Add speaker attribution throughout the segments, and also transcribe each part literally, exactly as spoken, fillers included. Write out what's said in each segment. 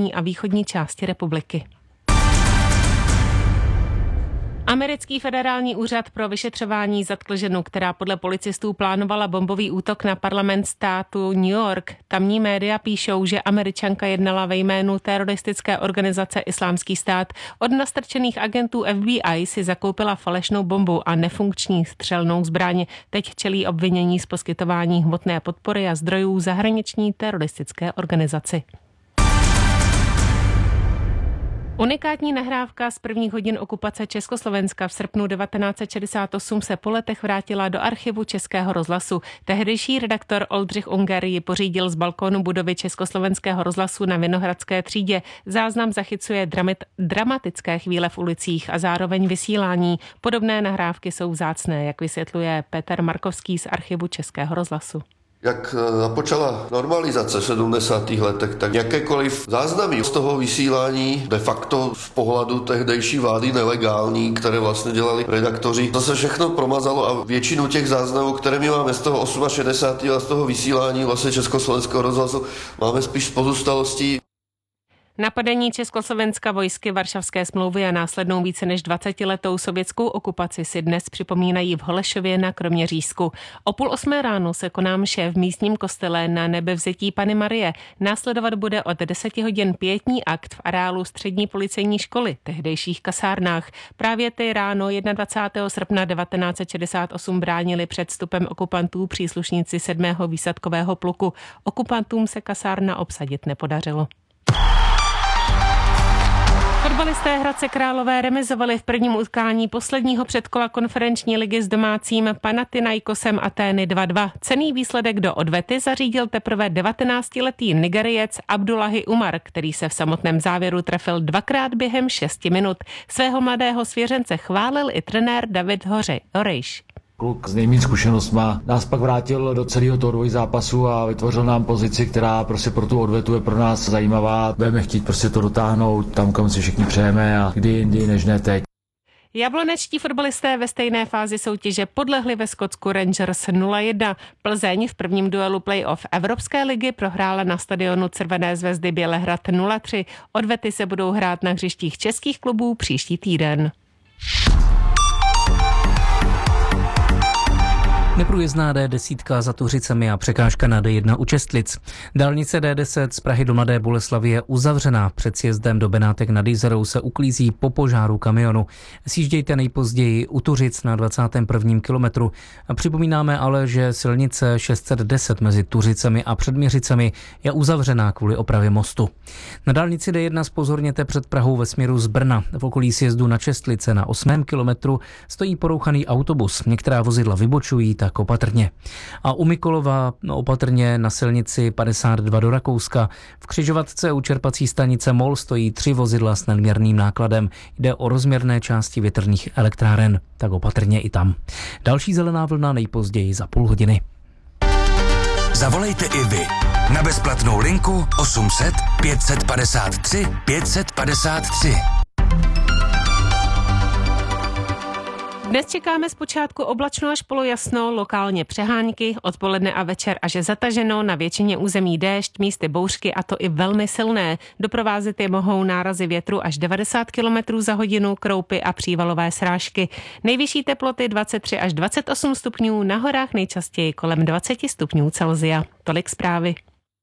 Speaker 1: západní a východní části republiky. Americký federální úřad pro vyšetřování zatkl ženu, která podle policistů plánovala bombový útok na parlament státu New York. Tamní média píšou, že Američanka jednala ve jménu teroristické organizace Islámský stát. Od nastrčených agentů F B I si zakoupila falešnou bombu a nefunkční střelnou zbraň. Teď čelí obvinění z poskytování hmotné podpory a zdrojů zahraniční teroristické organizaci. Unikátní nahrávka z prvních hodin okupace Československa v srpnu devatenáct set šedesát osm se po letech vrátila do archivu Českého rozhlasu. Tehdejší redaktor Oldřich Unger ji pořídil z balkónu budovy Československého rozhlasu na Vinohradské třídě. Záznam zachycuje dramit, dramatické chvíle v ulicích a zároveň vysílání. Podobné nahrávky jsou vzácné, jak vysvětluje Petr Markovský z archivu Českého rozhlasu.
Speaker 2: Jak započala normalizace v sedmdesátých letech, tak jakékoliv záznamy z toho vysílání de facto z pohledu tehdejší vlády nelegální, které vlastně dělali redaktoři, to se všechno promazalo a většinu těch záznamů, které my máme z toho šedesátého osmého a z toho vysílání vlastně Československého rozhlasu, máme spíš z pozůstalostí.
Speaker 1: Napadení Československa vojsky Varšavské smlouvy a následnou více než dvacetiletou sovětskou okupaci si dnes připomínají v Holešově na Kroměřížsku. O půl osmé ráno se koná mše v místním kostele na Nebevzetí Panny Marie. Následovat bude od deseti hodin pietní akt v areálu střední policejní školy, tehdejších kasárnách. Právě ty ráno dvacátého prvního srpna devatenáct set šedesát osm bránili před vstupem okupantů příslušníci sedmého výsadkového pluku. Okupantům se kasárna obsadit nepodařilo. Fotbalisté Hradce Králové remizovali v prvním utkání posledního předkola konferenční ligy s domácím Panathinaikosem Atény dva dva. Cenný výsledek do odvety zařídil teprve devatenáctiletý Nigerijec Abdullahi Umar, který se v samotném závěru trefil dvakrát během šesti minut. Svého mladého svěřence chválil i trenér David Horejš.
Speaker 3: Kluk s nejméně zkušenostma nás pak vrátil do celého toho zápasu a vytvořil nám pozici, která prostě pro tu odvetu je pro nás zajímavá. Budeme chtít prostě to dotáhnout tam, kam si všichni přejeme a kdy jindy než ne teď.
Speaker 1: Jablonečtí fotbalisté ve stejné fázi soutěže podlehli ve Skotsku Rangers nula jedna. Plzeň v prvním duelu play-off Evropské ligy prohrála na stadionu Červené zvezdy Bělehrad nula tři. Odvety se budou hrát na hřištích českých klubů příští týden.
Speaker 4: Neprůjezdná D deset za Tuřicemi a překážka na D jedna u Čestlic. Dálnice D deset z Prahy do Mladé Boleslavi je uzavřená. Před sjezdem do Benátek nad Jizerou se uklízí po požáru kamionu. Sjíždějte nejpozději u Tuřic na dvacátém prvním kilometru. A připomínáme ale, že silnice šest set deset mezi Tuřicemi a Předměřicemi je uzavřená kvůli opravě mostu. Na dálnici D jedna zpozorněte před Prahou ve směru z Brna. V okolí sjezdu na Čestlice na osmém kilometru stojí porouchaný autobus. Některá vozidla vybočují, tak opatrně. A u Mikolova opatrně na silnici padesát dva do Rakouska. V křižovatce u čerpací stanice Mol stojí tři vozidla s nadměrným nákladem. Jde o rozměrné části větrných elektráren, tak opatrně i tam. Další zelená vlna nejpozději za půl hodiny.
Speaker 5: Zavolejte i vy na bezplatnou linku osm set pět padesát tři pět padesát tři.
Speaker 1: Dnes čekáme zpočátku oblačno až polojasno, lokálně přehánky, odpoledne a večer až zataženo, na většině území déšť, místy bouřky a to i velmi silné. Doprovázet je mohou nárazy větru až devadesát kilometrů za hodinu, kroupy a přívalové srážky. Nejvyšší teploty dvacet tři až dvacet osm stupňů, na horách nejčastěji kolem dvacet stupňů Celsia. Tolik zprávy.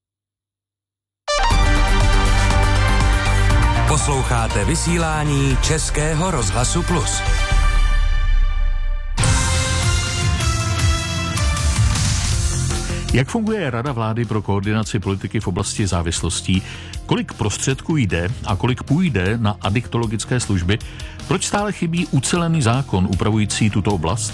Speaker 5: Posloucháte vysílání Českého rozhlasu Plus.
Speaker 6: Jak funguje Rada vlády pro koordinaci politiky v oblasti závislostí? Kolik prostředků jde a kolik půjde na adiktologické služby? Proč stále chybí ucelený zákon upravující tuto oblast?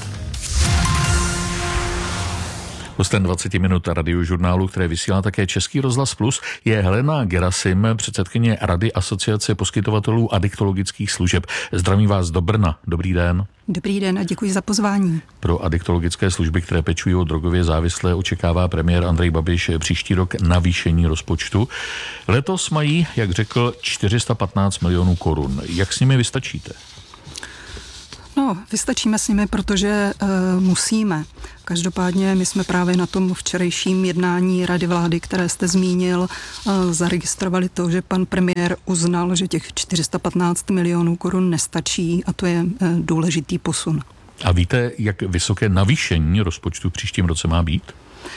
Speaker 6: Hostem dvacet minut radiožurnálu, které vysílá také Český rozhlas Plus, je Helena Gerasim, předsedkyně Rady Asociace poskytovatelů adiktologických služeb. Zdravím vás do Brna. Dobrý den.
Speaker 7: Dobrý den a děkuji za pozvání.
Speaker 6: Pro adiktologické služby, které pečují o drogově závislé, očekává premiér Andrej Babiš příští rok navýšení rozpočtu. Letos mají, jak řekl, čtyři sta patnáct milionů korun. Jak s nimi vystačíte?
Speaker 7: No, No, vystačíme s nimi, protože uh, musíme. Každopádně my jsme právě na tom včerejším jednání Rady vlády, které jste zmínil, uh, zaregistrovali to, že pan premiér uznal, že těch čtyři sta patnáct milionů korun nestačí a to je uh, důležitý posun.
Speaker 6: A víte, jak vysoké navýšení rozpočtu v příštím roce má být?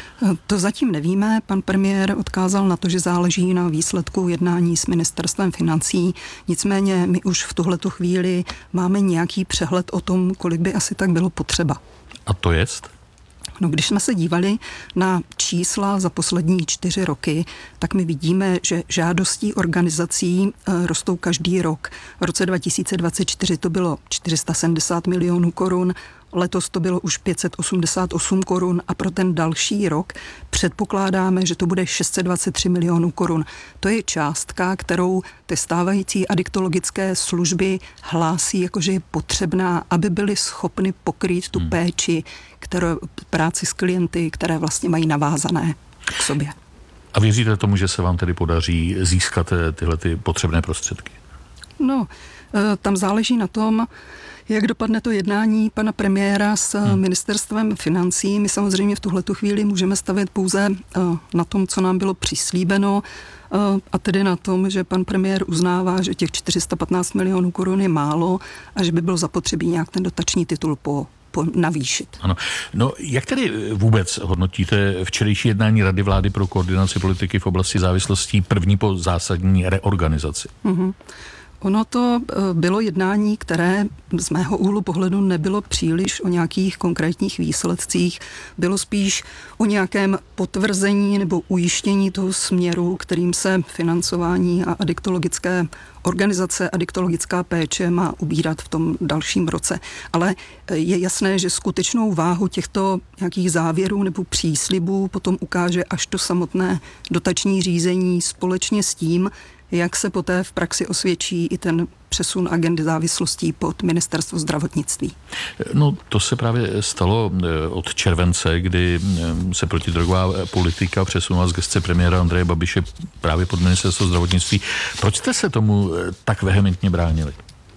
Speaker 7: To zatím nevíme. Pan premiér odkázal na to, že záleží na výsledku jednání s ministerstvem financí. Nicméně my už v tuhletu chvíli máme nějaký přehled o tom, kolik by asi tak bylo potřeba.
Speaker 6: A to jest?
Speaker 7: No, když jsme se dívali na čísla za poslední čtyři roky, tak my vidíme, že žádostí organizací rostou každý rok. V roce dva tisíce dvacet čtyři to bylo čtyři sta sedmdesát milionů korun, letos to bylo už pět set osmdesát osm korun a pro ten další rok předpokládáme, že to bude šest set dvacet tři milionů korun. To je částka, kterou ty stávající adiktologické služby hlásí, jakože je potřebná, aby byly schopny pokrýt tu hmm. péči, kterou, práci s klienty, které vlastně mají navázané k sobě.
Speaker 6: A věříte tomu, že se vám tedy podaří získat tyhle ty potřebné prostředky?
Speaker 7: No, tam záleží na tom, jak dopadne to jednání pana premiéra s hmm. ministerstvem financí. My samozřejmě v tuhletu chvíli můžeme stavět pouze na tom, co nám bylo přislíbeno, a tedy na tom, že pan premiér uznává, že těch čtyři sta patnáct milionů korun je málo a že by bylo zapotřebí nějak ten dotační titul po navýšit.
Speaker 6: Ano. No, jak tedy vůbec hodnotíte včerejší jednání Rady vlády pro koordinaci politiky v oblasti závislostí první po zásadní reorganizaci?
Speaker 7: Mm-hmm. Ono to bylo jednání, které z mého úhlu pohledu nebylo příliš o nějakých konkrétních výsledcích, bylo spíš o nějakém potvrzení nebo ujištění toho směru, kterým se financování a adiktologické organizace, adiktologická péče má ubírat v tom dalším roce. Ale je jasné, že skutečnou váhu těchto nějakých závěrů nebo příslibů potom ukáže až to samotné dotační řízení společně s tím, jak se poté v praxi osvědčí i ten přesun agendy závislostí pod ministerstvo zdravotnictví.
Speaker 6: No, to se právě stalo od července, kdy se protidrogová politika přesunula z gesce premiéra Andreje Babiše právě pod ministerstvo zdravotnictví. Proč jste se tomu tak vehementně bránili?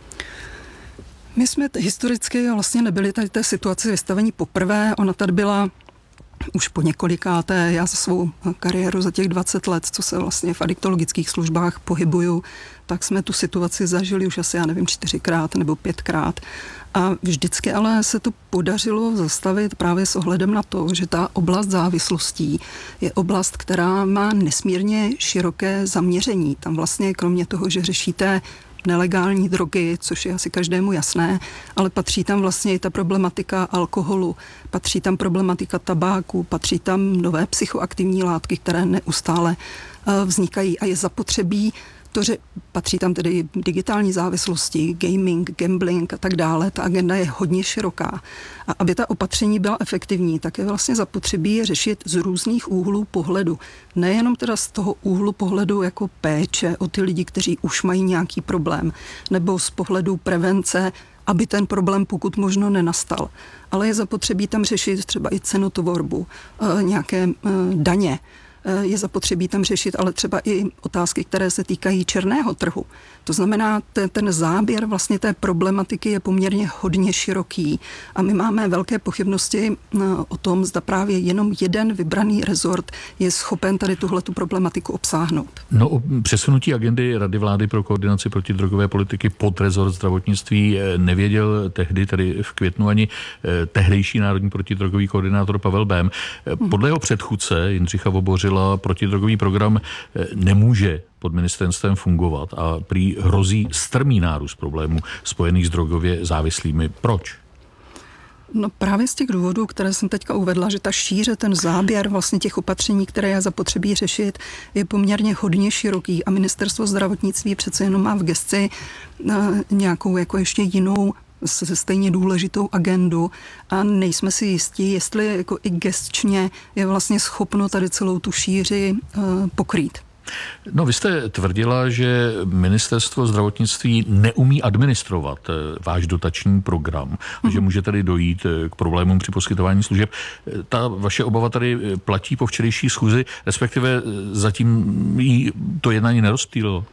Speaker 7: My jsme historicky vlastně nebyli tady té situaci vystavení poprvé. Ona tady byla už po několikáté. Já za svou kariéru za těch dvacet let, co se vlastně v adiktologických službách pohybuju, tak jsme tu situaci zažili už asi, já nevím, čtyřikrát nebo pětkrát. A vždycky ale se to podařilo zastavit právě s ohledem na to, že ta oblast závislostí je oblast, která má nesmírně široké zaměření. Tam vlastně kromě toho, že řešíte nelegální drogy, což je asi každému jasné, ale patří tam vlastně i ta problematika alkoholu, patří tam problematika tabáku, patří tam nové psychoaktivní látky, které neustále vznikají a je zapotřebí to, že patří tam tedy digitální závislosti, gaming, gambling a tak dále. Ta agenda je hodně široká. A aby ta opatření byla efektivní, tak je vlastně zapotřebí je řešit z různých úhlů pohledu. Nejenom teda z toho úhlu pohledu jako péče o ty lidi, kteří už mají nějaký problém, nebo z pohledu prevence, aby ten problém pokud možno nenastal. Ale je zapotřebí tam řešit třeba i cenotvorbu, nějaké daně, je zapotřebí tam řešit, ale třeba i otázky, které se týkají černého trhu. To znamená, ten záběr vlastně té problematiky je poměrně hodně široký a my máme velké pochybnosti o tom, zda právě jenom jeden vybraný rezort je schopen tady tuhletu problematiku obsáhnout.
Speaker 6: No, o přesunutí agendy Rady vlády pro koordinaci protidrogové politiky pod rezort zdravotnictví nevěděl tehdy, tedy v květnu, ani tehdejší národní protidrogový koordinátor Pavel Bém. Podle jeho předchůdce Jindřicha Vobořila protidrogový program nemůže pod ministerstvem fungovat a prý hrozí strmý nárůst problémů spojených s drogově závislými. Proč?
Speaker 7: No právě z těch důvodů, které jsem teďka uvedla, že ta šíře, ten záběr vlastně těch opatření, které je zapotřebí řešit, je poměrně hodně široký a ministerstvo zdravotnictví přece jenom má v gesci nějakou jako ještě jinou se stejně důležitou agendu a nejsme si jistí, jestli jako i gestčně je vlastně schopno tady celou tu šíři uh, pokrýt.
Speaker 6: No, vy jste tvrdila, že ministerstvo zdravotnictví neumí administrovat váš dotační program, mm-hmm. že může tady dojít k problémům při poskytování služeb. Ta vaše obava tady platí po včerejší schůzi, respektive zatím jí to jednání nerozptýlilo?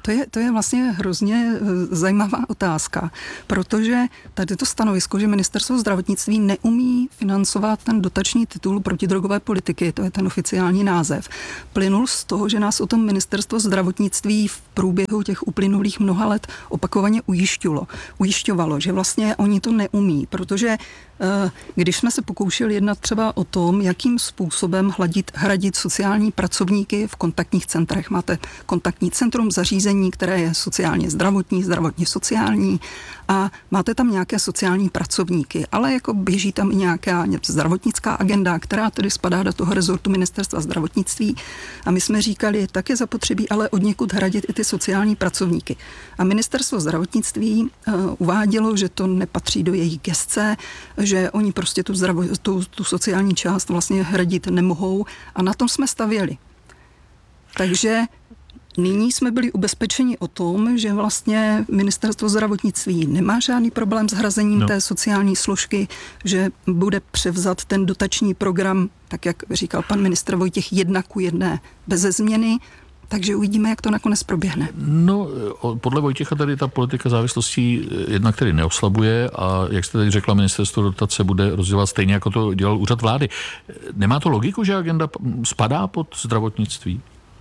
Speaker 7: To je, to je vlastně hrozně zajímavá otázka, protože tady to stanovisko, že ministerstvo zdravotnictví neumí financovat ten dotační titul protidrogové politiky, to je ten oficiální název, plynul z toho, že nás o tom ministerstvo zdravotnictví v průběhu těch uplynulých mnoha let opakovaně ujišťovalo, ujišťovalo, že vlastně oni to neumí, protože když jsme se pokoušeli jednat třeba o tom, jakým způsobem hladit, hradit sociální pracovníky v kontaktních centrech. Máte kontaktní centrum, zařízení, které je sociálně zdravotní, zdravotně sociální a máte tam nějaké sociální pracovníky, ale jako běží tam i nějaká zdravotnická agenda, která tedy spadá do toho rezortu ministerstva zdravotnictví a my jsme říkali, tak je zapotřebí ale odněkud hradit i ty sociální pracovníky. A ministerstvo zdravotnictví uh, uvádělo, že to nepatří do jejich gesce, že oni prostě tu, zdravo, tu, tu sociální část vlastně hradit nemohou a na tom jsme stavěli. Takže nyní jsme byli ubezpečeni o tom, že vlastně ministerstvo zdravotnictví nemá žádný problém s hrazením no. té sociální složky, že bude převzat ten dotační program, tak jak říkal pan ministr Vojtěch, jedna ku jedné beze změny. Takže uvidíme, jak to nakonec proběhne.
Speaker 6: No, podle Vojtěcha tady ta politika závislostí jednak tedy neoslabuje a jak jste tady řekla, ministerstvo dotace bude rozdělovat stejně, jako to dělal úřad vlády. Nemá to logiku, že agenda spadá pod zdravotnictví?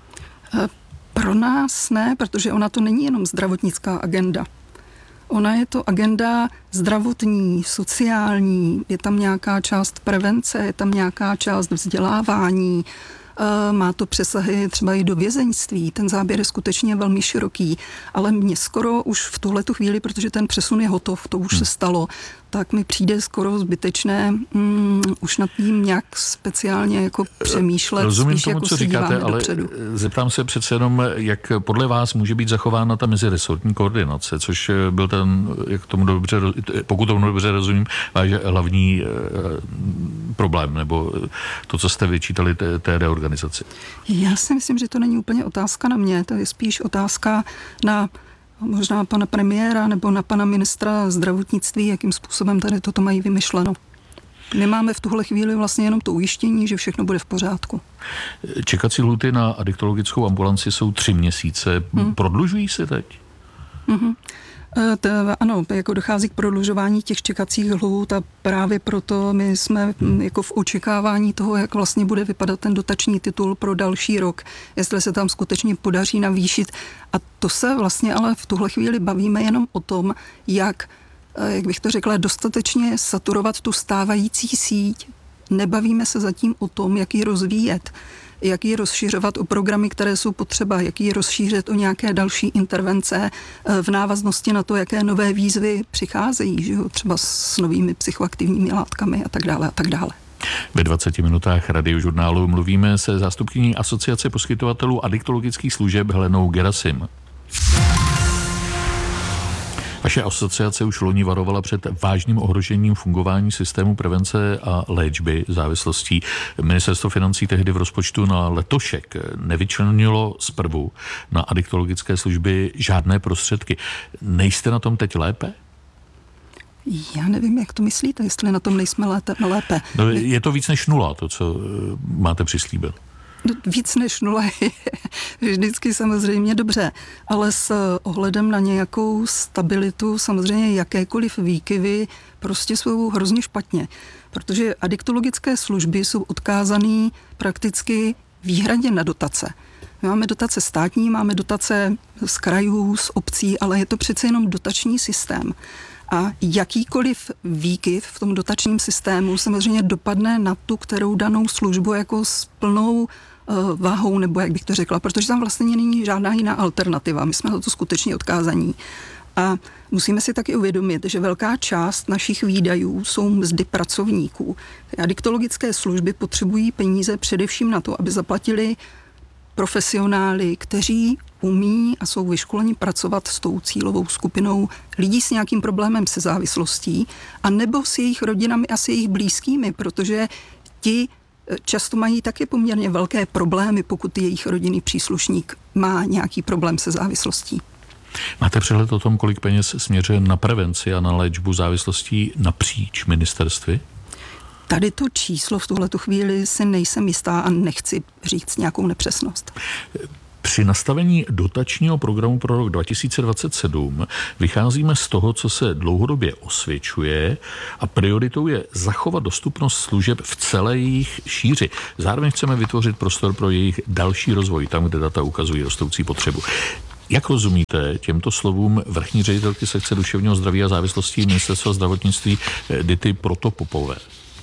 Speaker 7: Pro nás ne, protože ona to není jenom zdravotnická agenda. Ona je to agenda zdravotní, sociální, je tam nějaká část prevence, je tam nějaká část vzdělávání, má to přesahy třeba i do vězeňství, ten záběr je skutečně velmi široký, ale mně skoro už v tuhletu chvíli, protože ten přesun je hotov, to už hmm. se stalo, tak mi přijde skoro zbytečné mm, už nad tím nějak speciálně jako přemýšlet.
Speaker 6: Rozumím
Speaker 7: spíš
Speaker 6: tomu,
Speaker 7: jako
Speaker 6: co říkáte, ale
Speaker 7: dopředu.
Speaker 6: Zeptám se přece jenom, jak podle vás může být zachována ta meziresortní koordinace, což byl ten, jak tomu dobře, pokud tomu dobře rozumím, váš hlavní eh, problém, nebo to, co jste vyčítali té, té reorganizaci.
Speaker 7: Já si myslím, že to není úplně otázka na mě, to je spíš otázka na možná pana premiéra nebo na pana ministra zdravotnictví, jakým způsobem tady toto mají vymyšleno. My máme v tuhle chvíli vlastně jenom to ujištění, že všechno bude v pořádku.
Speaker 6: Čekací lhůty na adiktologickou ambulanci jsou tři měsíce. Hmm. Prodlužují se teď?
Speaker 7: Mm-hmm. To, ano, jako dochází k prodlužování těch čekacích lhůt a právě proto my jsme jako v očekávání toho, jak vlastně bude vypadat ten dotační titul pro další rok, jestli se tam skutečně podaří navýšit. A to se vlastně ale v tuhle chvíli bavíme jenom o tom, jak, jak bych to řekla, dostatečně saturovat tu stávající síť. Nebavíme se zatím o tom, jak ji rozvíjet, jak ji rozšiřovat o programy, které jsou potřeba, jak ji rozšířit o nějaké další intervence v návaznosti na to, jaké nové výzvy přicházejí, že jo? Třeba s novými psychoaktivními látkami a tak dále a tak dále.
Speaker 6: Ve dvaceti minutách Radiožurnálu mluvíme se zástupkyní Asociace poskytovatelů adiktologických služeb Helenou Gerasim. Vaše asociace už loni varovala před vážným ohrožením fungování systému prevence a léčby závislostí. Ministerstvo financí tehdy v rozpočtu na letošek nevyčlenilo zprvu na adiktologické služby žádné prostředky. Nejste na tom teď lépe?
Speaker 7: Já nevím, jak to myslíte, jestli na tom nejsme lépe.
Speaker 6: No, je to víc než nula, to, co máte přislíbit.
Speaker 7: Víc než nula je vždycky samozřejmě dobře, ale s ohledem na nějakou stabilitu samozřejmě jakékoliv výkyvy prostě jsou hrozně špatně, protože adiktologické služby jsou odkázané prakticky výhradně na dotace. My máme dotace státní, máme dotace z krajů, z obcí, ale je to přece jenom dotační systém. A jakýkoliv výkyv v tom dotačním systému samozřejmě dopadne na tu, kterou danou službu jako s plnou váhou, nebo jak bych to řekla, protože tam vlastně není žádná jiná alternativa. My jsme na to skutečně odkázaní. A musíme si taky uvědomit, že velká část našich výdajů jsou mzdy pracovníků. Adiktologické služby potřebují peníze především na to, aby zaplatili profesionály, kteří umí a jsou vyškoleni pracovat s tou cílovou skupinou lidí s nějakým problémem se závislostí a nebo s jejich rodinami a s jejich blízkými, protože ti často mají taky poměrně velké problémy, pokud jejich rodinný příslušník má nějaký problém se závislostí.
Speaker 6: Máte přehled o tom, kolik peněz směřuje na prevenci a na léčbu závislostí napříč ministerstvy?
Speaker 7: Tady to číslo v tuhletu chvíli si nejsem jistá a nechci říct nějakou nepřesnost.
Speaker 6: Při nastavení dotačního programu pro rok dva tisíce dvacet sedm vycházíme z toho, co se dlouhodobě osvědčuje a prioritou je zachovat dostupnost služeb v celé jejich šíři. Zároveň chceme vytvořit prostor pro jejich další rozvoj, tam, kde data ukazují rostoucí potřebu. Jak rozumíte těmto slovům vrchní ředitelky sekce duševního zdraví a závislostí Ministerstva zdravotnictví Dity Protopopové?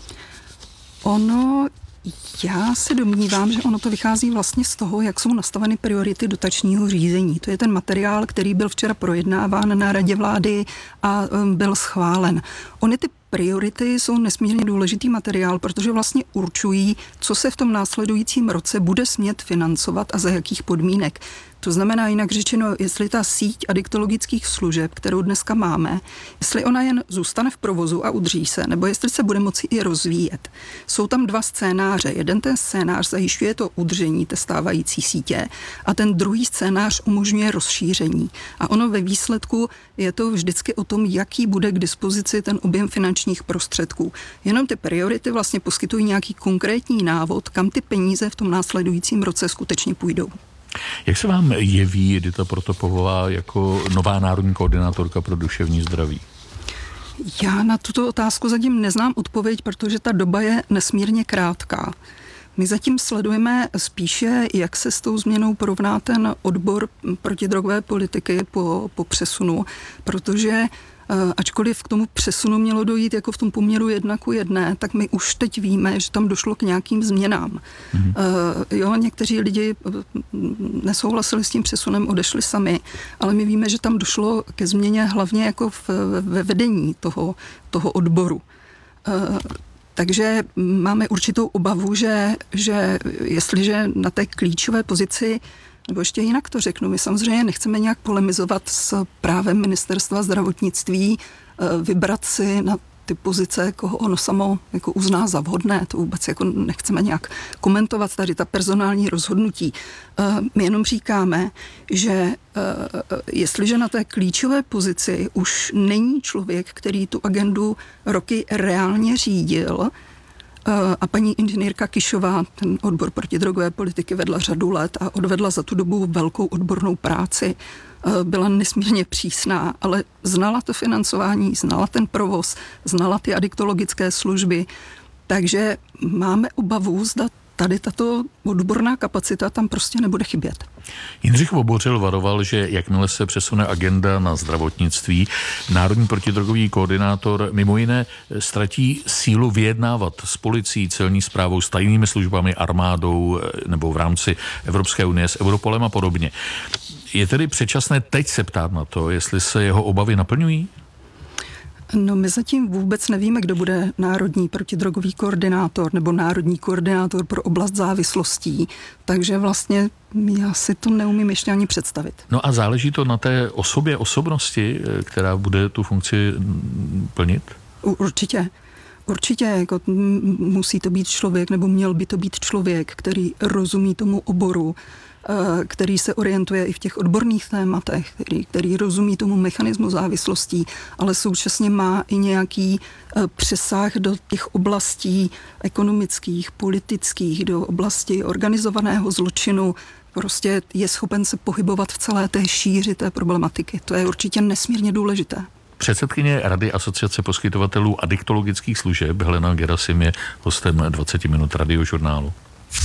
Speaker 7: Ono, já se domnívám, že ono to vychází vlastně z toho, jak jsou nastaveny priority dotačního řízení. To je ten materiál, který byl včera projednáván na Radě vlády a byl schválen. Ony ty priority jsou nesmírně důležitý materiál, protože vlastně určují, co se v tom následujícím roce bude smět financovat a za jakých podmínek. To znamená jinak řečeno, jestli ta síť adiktologických služeb, kterou dneska máme, jestli ona jen zůstane v provozu a udrží se, nebo jestli se bude moci i rozvíjet. Jsou tam dva scénáře. Jeden ten scénář zajišťuje to udržení té stávající sítě a ten druhý scénář umožňuje rozšíření. A ono ve výsledku je to vždycky o tom, jaký bude k dispozici ten objem finančních prostředků. Jenom ty priority vlastně poskytují nějaký konkrétní návod, kam ty peníze v tom následujícím roce skutečně půjdou.
Speaker 6: Jak se vám jeví Dita Protopová jako nová národní koordinátorka pro duševní zdraví?
Speaker 7: Já na tuto otázku zatím neznám odpověď, protože ta doba je nesmírně krátká. My zatím sledujeme spíše, jak se s tou změnou porovná ten odbor protidrogové politiky po, po přesunu, protože ačkoliv k tomu přesunu mělo dojít jako v tom poměru jedna ku jedné, tak my už teď víme, že tam došlo k nějakým změnám. Mm-hmm. Uh, jo, někteří lidi nesouhlasili s tím přesunem, odešli sami, ale my víme, že tam došlo ke změně hlavně jako v, ve vedení toho, toho odboru. Uh, takže máme určitou obavu, že, že jestliže na té klíčové pozici, nebo ještě jinak to řeknu, my samozřejmě nechceme nějak polemizovat s právem Ministerstva zdravotnictví, vybrat si na ty pozice, koho ono samo jako uzná za vhodné, to vůbec jako nechceme nějak komentovat tady ta personální rozhodnutí. My jenom říkáme, že jestliže na té klíčové pozici už není člověk, který tu agendu roky reálně řídil, a paní inženýrka Kišová ten odbor protidrogové politiky vedla řadu let a odvedla za tu dobu velkou odbornou práci. Byla nesmírně přísná, ale znala to financování, znala ten provoz, znala ty adiktologické služby. Takže máme obavu, zda tady tato odborná kapacita tam prostě nebude chybět.
Speaker 6: Jindřich Vobořil varoval, že jakmile se přesune agenda na zdravotnictví, národní protidrogový koordinátor mimo jiné ztratí sílu vyjednávat s policií, celní správou, s tajnými službami, armádou nebo v rámci Evropské unie s Europolem a podobně. Je tedy předčasné teď se ptát na to, jestli se jeho obavy naplňují?
Speaker 7: No, my zatím vůbec nevíme, kdo bude národní protidrogový koordinátor nebo národní koordinátor pro oblast závislostí, takže vlastně já si to neumím ještě ani představit.
Speaker 6: No a záleží to na té osobě, osobnosti, která bude tu funkci plnit?
Speaker 7: Určitě. Určitě, jako musí to být člověk, nebo měl by to být člověk, který rozumí tomu oboru, který se orientuje i v těch odborných tématech, který, který rozumí tomu mechanismu závislostí, ale současně má i nějaký přesah do těch oblastí ekonomických, politických, do oblasti organizovaného zločinu. Prostě je schopen se pohybovat v celé té šíři té problematiky. To je určitě nesmírně důležité.
Speaker 6: Předsedkyně Rady Asociace poskytovatelů adiktologických služeb Helena Gerasim je hostem dvacet minut Radiožurnálu.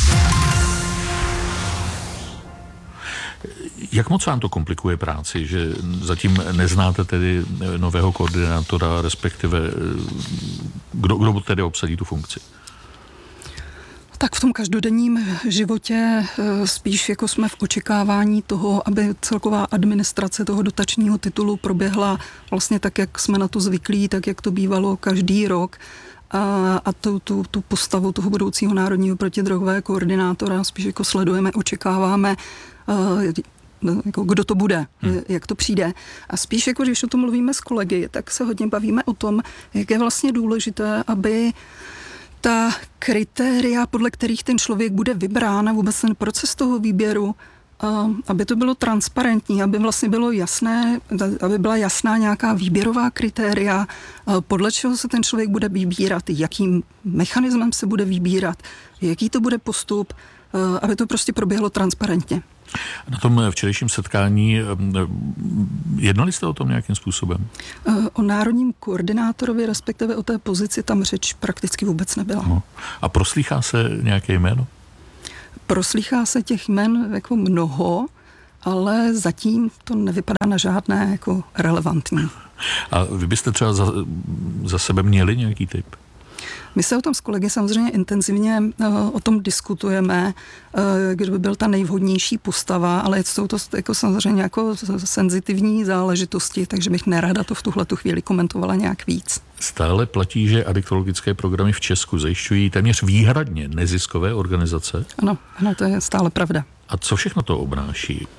Speaker 6: Jak moc vám to komplikuje práci, že zatím neznáte tedy nového koordinátora, respektive kdo, kdo tedy obsadí tu funkci?
Speaker 7: Tak v tom každodenním životě spíš jako jsme v očekávání toho, aby celková administrace toho dotačního titulu proběhla vlastně tak, jak jsme na to zvyklí, tak, jak to bývalo každý rok. A, a tu, tu, tu postavu toho budoucího národního protidrogového koordinátora spíš jako sledujeme, očekáváme, jako kdo to bude, hmm. jak to přijde. A spíš jako, když o tom mluvíme s kolegy, tak se hodně bavíme o tom, jak je vlastně důležité, aby ta kritéria, podle kterých ten člověk bude vybrán a vůbec ten proces toho výběru, aby to bylo transparentní, aby vlastně bylo jasné, aby byla jasná nějaká výběrová kritéria, podle čeho se ten člověk bude vybírat, jakým mechanismem se bude vybírat, jaký to bude postup, aby to prostě proběhlo transparentně.
Speaker 6: Na tom včerejším setkání jednali jste o tom nějakým způsobem?
Speaker 7: O národním koordinátorovi, respektive o té pozici, tam řeč prakticky vůbec nebyla.
Speaker 6: No. A proslýchá se nějaké jméno?
Speaker 7: Proslýchá se těch jmen jako mnoho, ale zatím to nevypadá na žádné jako relevantní.
Speaker 6: A vy byste třeba za, za sebe měli nějaký tip?
Speaker 7: My se o tom s kolegy samozřejmě intenzivně uh, o tom diskutujeme, uh, kdo by byl ta nejvhodnější postava, ale jsou to jako samozřejmě jako senzitivní záležitosti, takže bych nerada to v tuhletu chvíli komentovala nějak víc.
Speaker 6: Stále platí, že adiktologické programy v Česku zajišťují téměř výhradně neziskové organizace?
Speaker 7: Ano, ano, to je stále pravda.
Speaker 6: A co všechno to obnáší?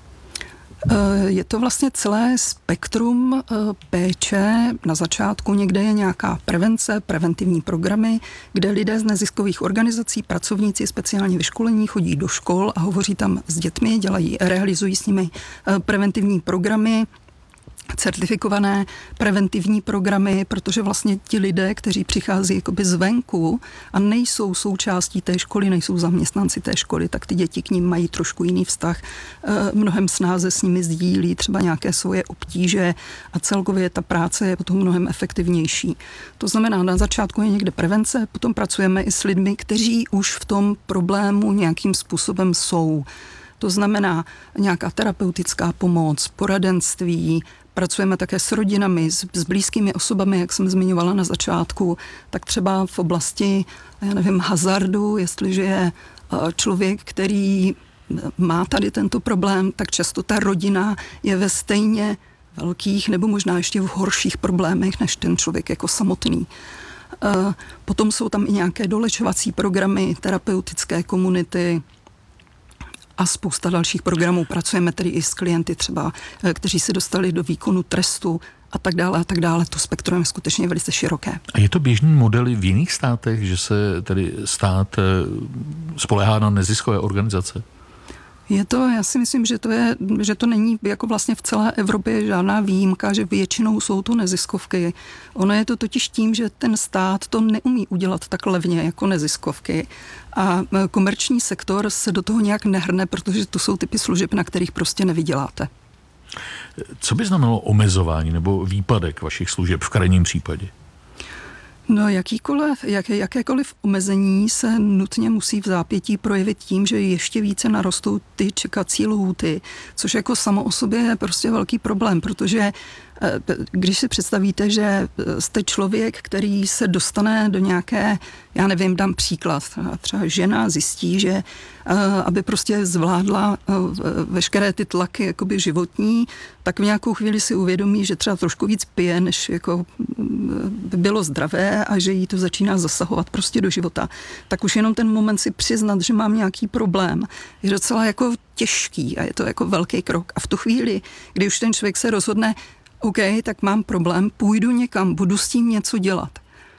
Speaker 7: Je to vlastně celé spektrum péče. Na začátku někde je nějaká prevence, preventivní programy, kde lidé z neziskových organizací, pracovníci speciálně vyškolení chodí do škol a hovoří tam s dětmi, dělají, realizují s nimi preventivní programy, certifikované preventivní programy, protože vlastně ti lidé, kteří přichází jakoby zvenku a nejsou součástí té školy, nejsou zaměstnanci té školy, tak ty děti k ním mají trošku jiný vztah, mnohem snáze s nimi sdílí třeba nějaké svoje obtíže a celkově ta práce je potom mnohem efektivnější. To znamená, na začátku je někde prevence, potom pracujeme i s lidmi, kteří už v tom problému nějakým způsobem jsou. To znamená nějaká terapeutická pomoc, poradenství, pracujeme také s rodinami, s, s blízkými osobami, jak jsem zmiňovala na začátku, tak třeba v oblasti, já nevím, hazardu, jestliže je člověk, který má tady tento problém, tak často ta rodina je ve stejně velkých nebo možná ještě v horších problémech než ten člověk jako samotný. Potom jsou tam i nějaké dolečovací programy, terapeutické komunity, a spousta dalších programů. Pracujeme tedy i s klienty třeba, kteří se dostali do výkonu trestu a tak dále a tak dále. To spektrum je skutečně velice široké.
Speaker 6: A je to běžný model v jiných státech, že se tedy stát spoléhá na neziskové organizace?
Speaker 7: Je to, já si myslím, že to, je, že to není jako vlastně v celé Evropě žádná výjimka, že většinou jsou to neziskovky. Ono je to totiž tím, že ten stát to neumí udělat tak levně jako neziskovky a komerční sektor se do toho nějak nehrne, protože to jsou typy služeb, na kterých prostě nevyděláte.
Speaker 6: Co by znamenalo omezování nebo výpadek vašich služeb v krajním případě?
Speaker 7: No, jakýkoliv, jak, jakékoliv omezení se nutně musí v zápětí projevit tím, že ještě více narostou ty čekací lhůty, což jako samo o sobě je prostě velký problém, protože když si představíte, že jste člověk, který se dostane do nějaké, já nevím, dám příklad, třeba žena zjistí, že aby prostě zvládla veškeré ty tlaky jakoby životní, tak v nějakou chvíli si uvědomí, že třeba trošku víc pije, než jako by bylo zdravé a že jí to začíná zasahovat prostě do života. Tak už jenom ten moment si přiznat, že mám nějaký problém, je docela jako těžký a je to jako velký krok. A v tu chvíli, kdy už ten člověk se rozhodne, OK, tak mám problém, půjdu někam, budu s tím něco dělat.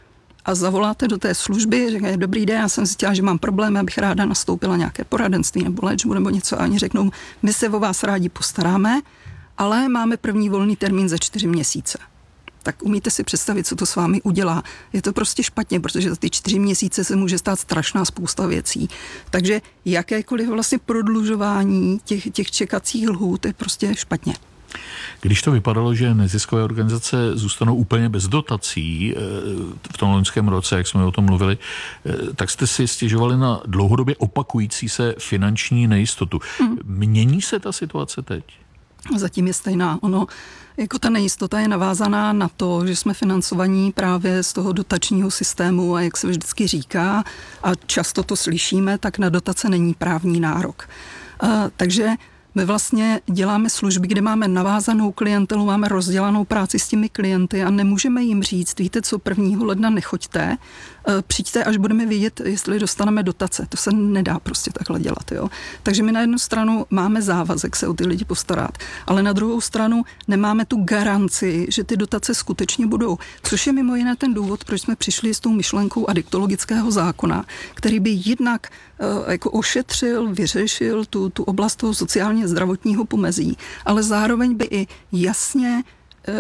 Speaker 7: A zavoláte do té služby, říkají, dobrý den, já jsem zjistila, že mám problém, abych ráda nastoupila nějaké poradenství nebo léčbu nebo něco a oni řeknou, my se o vás rádi postaráme, ale máme první volný termín za čtyři měsíce. Tak umíte si představit, co to s vámi udělá. Je to prostě špatně, protože za ty čtyři měsíce se může stát strašná spousta věcí. Takže jakékoliv vlastně prodlužování těch, těch čekacích lhůt je prostě špatně.
Speaker 6: Když to vypadalo, že neziskové organizace zůstanou úplně bez dotací v tom loňském roce, jak jsme o tom mluvili, tak jste si stěžovali na dlouhodobě opakující se finanční nejistotu. Hmm. Mění se ta situace teď?
Speaker 7: Zatím je stejná. Ono, jako ta nejistota je navázaná na to, že jsme financovaní právě z toho dotačního systému a jak se vždycky říká, a často to slyšíme, tak na dotace není právní nárok. Uh, takže my vlastně děláme služby, kde máme navázanou klientelu, máme rozdělanou práci s těmi klienty a nemůžeme jim říct, víte co, prvního ledna nechoďte, přijďte, až budeme vědět, jestli dostaneme dotace. To se nedá prostě takhle dělat. Jo? Takže my na jednu stranu máme závazek se o ty lidi postarat, ale na druhou stranu nemáme tu garanci, že ty dotace skutečně budou. Což je mimo jiné ten důvod, proč jsme přišli s tou myšlenkou adiktologického zákona, který by jednak jako ošetřil, vyřešil tu, tu oblast toho sociálně zdravotního pomezí, ale zároveň by i jasně e,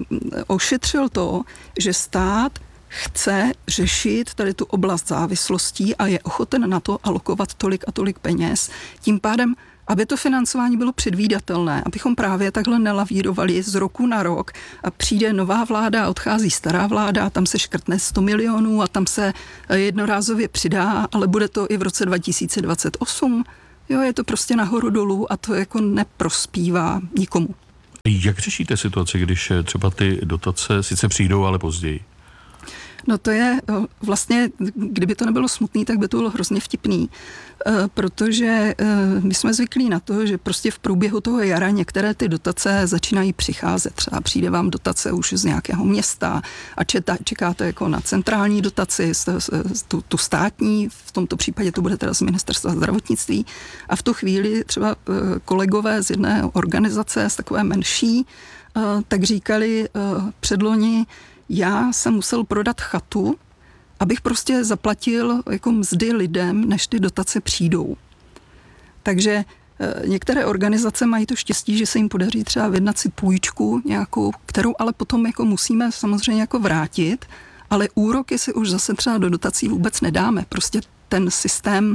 Speaker 7: ošetřil to, že stát chce řešit tady tu oblast závislostí a je ochoten na to alokovat tolik a tolik peněz. Tím pádem aby to financování bylo předvídatelné, abychom právě takhle nelavírovali z roku na rok a přijde nová vláda a odchází stará vláda a tam se škrtne sto milionů a tam se jednorázově přidá, ale bude to i v roce dva tisíce dvacet osm. Jo, je to prostě nahoru dolů a to jako neprospívá nikomu.
Speaker 6: Jak řešíte situaci, když třeba ty dotace sice přijdou, ale později?
Speaker 7: No to je vlastně, kdyby to nebylo smutný, tak by to bylo hrozně vtipný, protože my jsme zvyklí na to, že prostě v průběhu toho jara některé ty dotace začínají přicházet. Třeba přijde vám dotace už z nějakého města a četa, čekáte jako na centrální dotaci, tu, tu státní, v tomto případě to bude teda z Ministerstva zdravotnictví a v tu chvíli třeba kolegové z jedné organizace, z takové menší, tak říkali předloni, já jsem musel prodat chatu, abych prostě zaplatil jako mzdy lidem, než ty dotace přijdou. Takže e, některé organizace mají to štěstí, že se jim podaří třeba vyjednat si půjčku nějakou, kterou ale potom jako musíme samozřejmě jako vrátit, ale úroky si už zase třeba do dotací vůbec nedáme. Prostě ten systém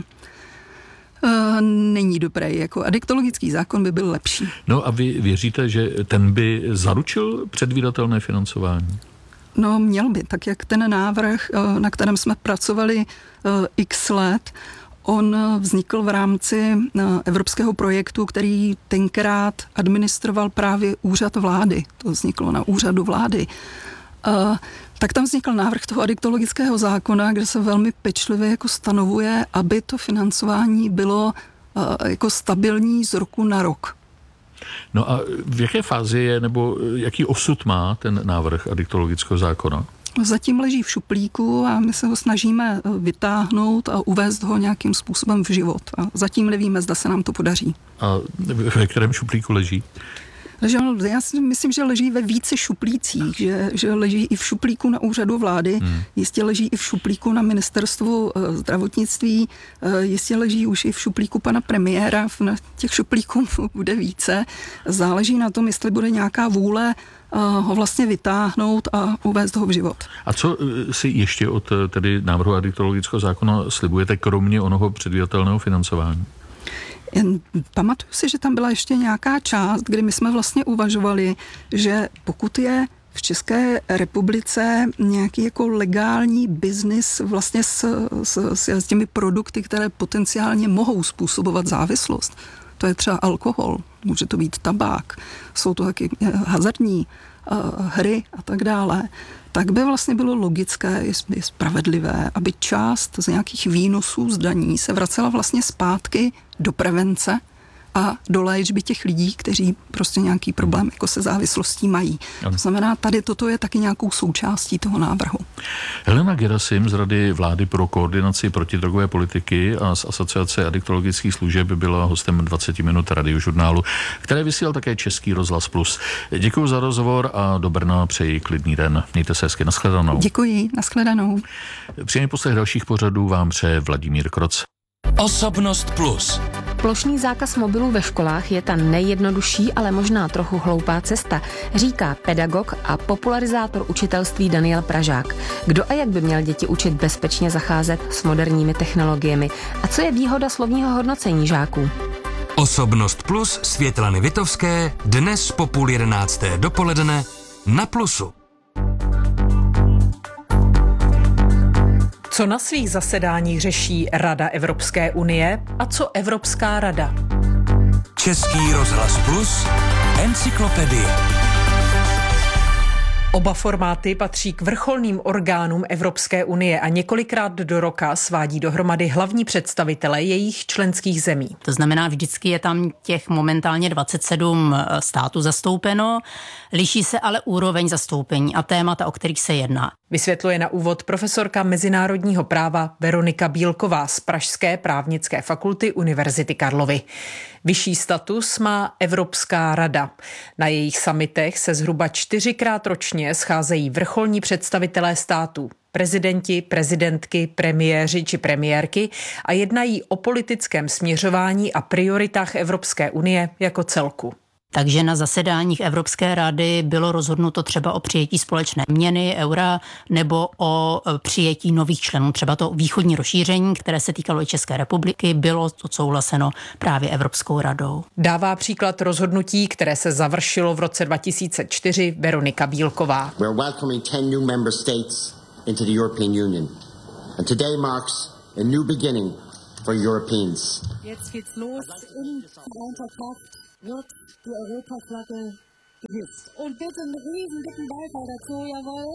Speaker 7: e, není dobrý. Jako adiktologický zákon by byl lepší.
Speaker 6: No a vy věříte, že ten by zaručil předvídatelné financování?
Speaker 7: No měl by, tak jak ten návrh, na kterém jsme pracovali x let, on vznikl v rámci evropského projektu, který tenkrát administroval právě úřad vlády. To vzniklo na úřadu vlády. Tak tam vznikl návrh toho adiktologického zákona, kde se velmi pečlivě jako stanovuje, aby to financování bylo jako stabilní z roku na rok.
Speaker 6: No a v jaké fázi je, nebo jaký osud má ten návrh adiktologického zákona?
Speaker 7: Zatím leží v šuplíku a my se ho snažíme vytáhnout a uvést ho nějakým způsobem v život. A zatím nevíme, zda se nám to podaří.
Speaker 6: A ve kterém šuplíku leží?
Speaker 7: Já si myslím, že leží ve více šuplících, že, že leží i v šuplíku na úřadu vlády, hmm. jistě leží i v šuplíku na ministerstvu zdravotnictví, jistě leží už i v šuplíku pana premiéra, těch šuplíků bude více. Záleží na tom, jestli bude nějaká vůle ho vlastně vytáhnout a uvést ho v život.
Speaker 6: A co si ještě od tedy návrhu adiktologického zákona slibujete, kromě onoho předvídatelného financování?
Speaker 7: Pamatuju si, že tam byla ještě nějaká část, kdy my jsme vlastně uvažovali, že pokud je v České republice nějaký jako legální biznis vlastně s, s, s těmi produkty, které potenciálně mohou způsobovat závislost, to je třeba alkohol, může to být tabák, jsou to taky hazardní uh, hry a tak dále, tak by vlastně bylo logické, je spravedlivé, aby část z nějakých výnosů z daní se vracela vlastně zpátky do prevence a do léčby těch lidí, kteří prostě nějaký problém jako se závislostí mají. To znamená, tady toto je taky nějakou součástí toho návrhu.
Speaker 6: Helena Gerasim z Rady vlády pro koordinaci protidrogové politiky a z Asociace adiktologických služeb byla hostem dvacet minut radiožurnálu, které vysílal také Český rozhlas Plus. Děkuji za rozhovor a do Brna přeji klidný den. Mějte se hezky, nashledanou.
Speaker 7: Děkuji, nashledanou.
Speaker 6: Příjemný poslech dalších pořadů vám přeje Vladimír Kroc.
Speaker 5: Osobnost Plus.
Speaker 8: Plošný zákaz mobilů ve školách je ta nejjednodušší, ale možná trochu hloupá cesta, říká pedagog a popularizátor učitelství Daniel Pražák. Kdo a jak by měl děti učit bezpečně zacházet s moderními technologiemi? A co je výhoda slovního hodnocení žáků?
Speaker 5: Osobnost Plus Světlany Vitovské dnes po půl jedenácté dopoledne na Plusu.
Speaker 9: Co na svých zasedáních řeší Rada Evropské unie a co Evropská rada?
Speaker 5: Český rozhlas Plus, encyklopedie.
Speaker 9: Oba formáty patří k vrcholným orgánům Evropské unie a několikrát do roka svádí dohromady hlavní představitele jejich členských zemí.
Speaker 10: To znamená, vždycky je tam těch momentálně dvacet sedm států zastoupeno, liší se ale úroveň zastoupení a témata, o kterých se jedná.
Speaker 9: Vysvětluje na úvod profesorka mezinárodního práva Veronika Bílková z Pražské právnické fakulty Univerzity Karlovy. Vyšší status má Evropská rada. Na jejich summitech se zhruba čtyřikrát ročně scházejí vrcholní představitelé států, prezidenti, prezidentky, premiéři či premiérky a jednají o politickém směřování a prioritách Evropské unie jako celku.
Speaker 10: Takže na zasedáních Evropské rady bylo rozhodnuto třeba o přijetí společné měny, eura, nebo o přijetí nových členů. Třeba to východní rozšíření, které se týkalo i České republiky, bylo odsouhlaseno právě Evropskou radou.
Speaker 9: Dává příklad rozhodnutí, které se završilo v roce dva tisíce čtyři Veronika Bílková.
Speaker 11: We're welcoming ten new member states into the European Union. And today marks a new beginning for Europeans.
Speaker 12: Jetzt geht's los in vereinter Kraft. Wird die Europaflagge gehisst. Und bitte einen riesen dicken Beifall dazu, jawohl.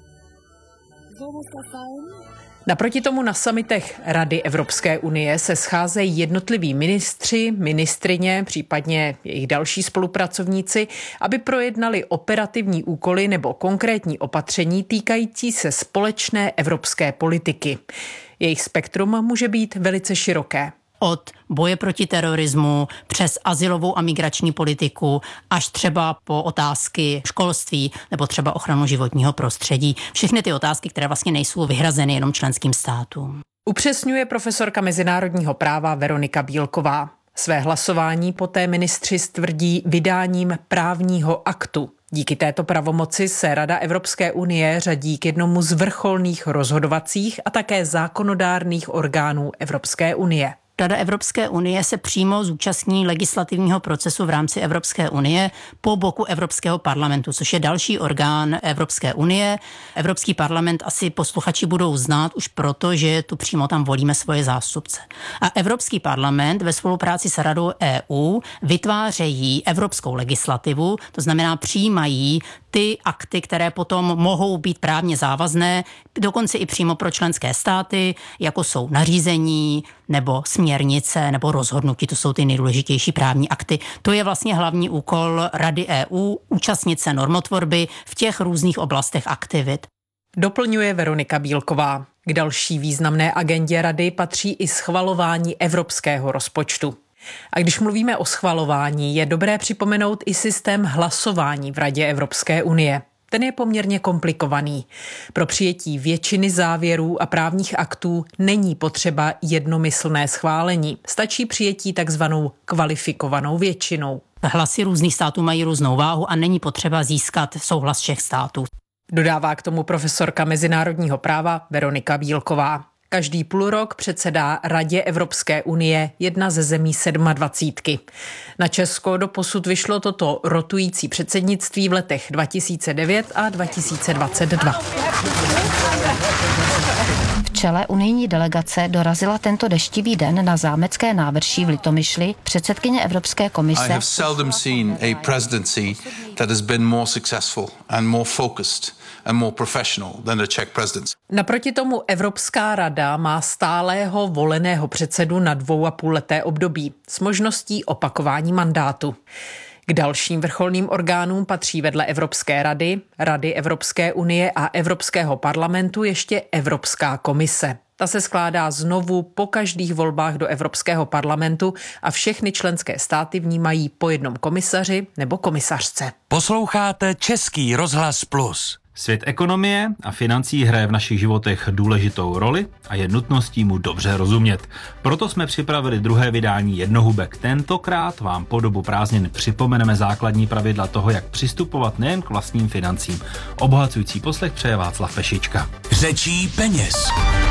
Speaker 12: So muss das sein.
Speaker 9: Naproti tomu na summitech Rady Evropské unie se scházejí jednotliví ministři, ministryně, případně jejich další spolupracovníci, aby projednali operativní úkoly nebo konkrétní opatření týkající se společné evropské politiky. Jejich spektrum může být velice široké.
Speaker 10: Od boje proti terorismu přes azylovou a migrační politiku až třeba po otázky školství nebo třeba ochranu životního prostředí. Všechny ty otázky, které vlastně nejsou vyhrazeny jenom členským státům.
Speaker 9: Upřesňuje profesorka mezinárodního práva Veronika Bílková. Své hlasování poté ministři stvrdí vydáním právního aktu. Díky této pravomoci se Rada Evropské unie řadí k jednomu z vrcholných rozhodovacích a také zákonodárných orgánů Evropské unie.
Speaker 10: Rada Evropské unie se přímo zúčastní legislativního procesu v rámci Evropské unie po boku Evropského parlamentu, což je další orgán Evropské unie. Evropský parlament asi posluchači budou znát už proto, že tu přímo tam volíme svoje zástupce. A Evropský parlament ve spolupráci s Radou E U vytvářejí evropskou legislativu, to znamená přijímají ty akty, které potom mohou být právně závazné, dokonce i přímo pro členské státy, jako jsou nařízení nebo směrnice nebo rozhodnutí, to jsou ty nejdůležitější právní akty. To je vlastně hlavní úkol Rady E U, účastnit se normotvorby v těch různých oblastech aktivit.
Speaker 9: Doplňuje Veronika Bílková. K další významné agendě Rady patří i schvalování evropského rozpočtu. A když mluvíme o schvalování, je dobré připomenout i systém hlasování v Radě Evropské unie. Ten je poměrně komplikovaný. Pro přijetí většiny závěrů a právních aktů není potřeba jednomyslné schválení. Stačí přijetí takzvanou kvalifikovanou většinou.
Speaker 10: Hlasy různých států mají různou váhu a není potřeba získat souhlas všech států.
Speaker 9: Dodává k tomu profesorka mezinárodního práva Veronika Bílková. Každý půlrok předsedá Radě Evropské unie jedna ze zemí sedmadvacítky. Na Česko doposud vyšlo toto rotující předsednictví v letech dva tisíce devět a dva tisíce dvacet dva.
Speaker 13: V čele unijní delegace dorazila tento deštivý den na zámecké návrší v Litomyšli předsedkyně Evropské komise.
Speaker 14: I have seldom seen a presidency that has been more successful and more focused and more professional than the Czech presidency.
Speaker 9: Naproti tomu Evropská rada má stálého voleného předsedu na dvou a půl leté období s možností opakování mandátu. K dalším vrcholným orgánům patří vedle Evropské rady, Rady Evropské unie a Evropského parlamentu ještě Evropská komise. Ta se skládá znovu po každých volbách do Evropského parlamentu a všechny členské státy v ní mají po jednom komisaři nebo komisařce.
Speaker 5: Posloucháte Český rozhlas Plus.
Speaker 15: Svět ekonomie a financí hraje v našich životech důležitou roli a je nutností mu dobře rozumět. Proto jsme připravili druhé vydání Jednohubek. Tentokrát vám po dobu prázdnin připomeneme základní pravidla toho, jak přistupovat nejen k vlastním financím. Obohacující poslech přeje Václav Pešička.
Speaker 5: Řečí peněz.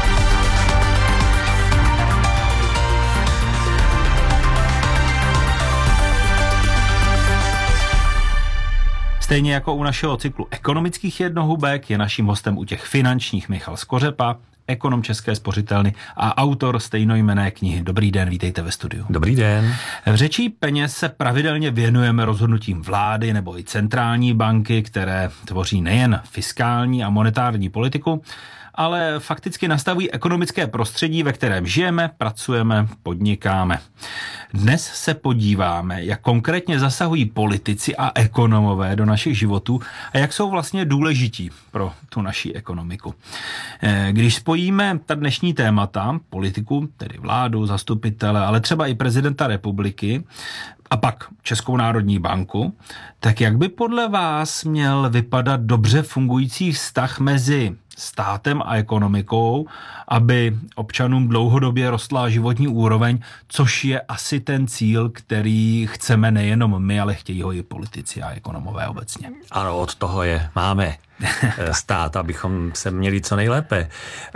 Speaker 15: Stejně jako u našeho cyklu ekonomických jednohubek je naším hostem u těch finančních Michal Skořepa, ekonom České spořitelny a autor stejnojmenné knihy. Dobrý den, vítejte ve studiu.
Speaker 16: Dobrý den.
Speaker 15: V Řečí peněz se pravidelně věnujeme rozhodnutím vlády nebo i centrální banky, které tvoří nejen fiskální a monetární politiku, ale fakticky nastavují ekonomické prostředí, ve kterém žijeme, pracujeme, podnikáme. Dnes se podíváme, jak konkrétně zasahují politici a ekonomové do našich životů a jak jsou vlastně důležití pro tu naši ekonomiku. Když spojíme ta dnešní témata, politiku, tedy vládu, zastupitele, ale třeba i prezidenta republiky, a pak Českou národní banku, tak jak by podle vás měl vypadat dobře fungující vztah mezi státem a ekonomikou, aby občanům dlouhodobě rostla životní úroveň, což je asi ten cíl, který chceme nejenom my, ale chtějí ho i politici a ekonomové obecně.
Speaker 16: Ano, od toho je máme stát, abychom se měli co nejlépe.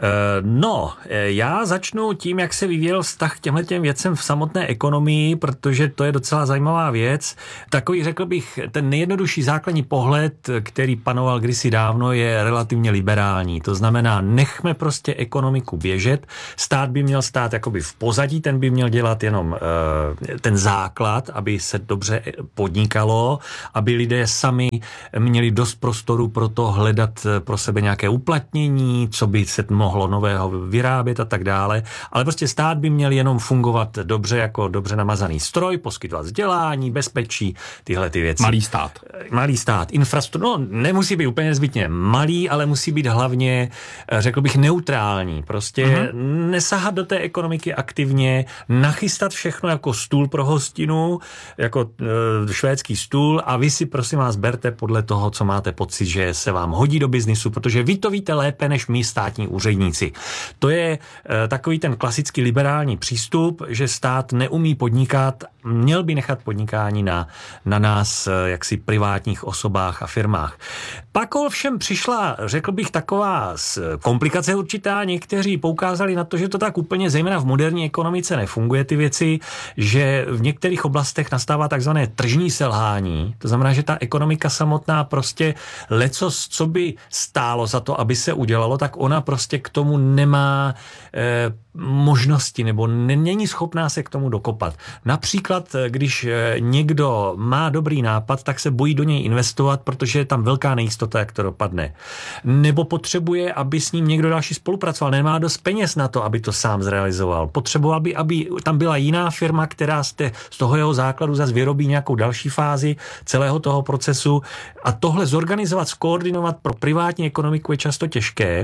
Speaker 16: No, já začnu tím, jak se vyvíjel vztah k těmhletěm věcem v samotné ekonomii, protože to je docela zajímavá věc. Takový, řekl bych, ten nejjednodušší základní pohled, který panoval kdysi dávno, je relativně liberální. To znamená, nechme prostě ekonomiku běžet. Stát by měl stát jakoby v pozadí, ten by měl dělat jenom ten základ, aby se dobře podnikalo, aby lidé sami měli dost prostoru pro to hledat pro sebe nějaké uplatnění, co by se mohlo nového vyrábět a tak dále. Ale prostě stát by měl jenom fungovat dobře jako dobře namazaný stroj, poskytovat vzdělání, bezpečí, tyhle ty věci.
Speaker 15: Malý stát.
Speaker 16: Malý stát. Infrastruktura, no nemusí být úplně nezbytně malý, ale musí být hlavně, řekl bych, neutrální. Prostě uh-huh. nesahat do té ekonomiky aktivně, nachystat všechno jako stůl pro hostinu, jako e, švédský stůl a vy si prosím vás berte podle toho, co máte pocit, že se vám hodí do biznisu, protože vy to víte lépe než my státní úředníci. To je e, takový ten klasický liberální přístup, že stát neumí podnikat, měl by nechat podnikání na, na nás, e, jaksi privátních osobách a firmách. Pak ovšem přišla, řekl bych, taková komplikace určitá. Někteří poukázali na to, že to tak úplně, zejména v moderní ekonomice, nefunguje ty věci, že v některých oblastech nastává takzvané tržní selhání. To znamená, že ta ekonomika samotná prostě lecos, co by stálo za to, aby se udělalo, tak ona prostě k tomu nemá eh, možnosti nebo není schopná se k tomu dokopat. Například, když někdo má dobrý nápad, tak se bojí do něj investovat, protože je tam velká nejistota, jak to dopadne. Nebo potřebuje, aby s ním někdo další spolupracoval. Nemá dost peněz na to, aby to sám zrealizoval. Potřeboval by, aby tam byla jiná firma, která z, té, z toho jeho základu zase vyrobí nějakou další fázi celého toho procesu. A tohle zorganizovat, skoordinovat pro privátní ekonomiku je často těžké.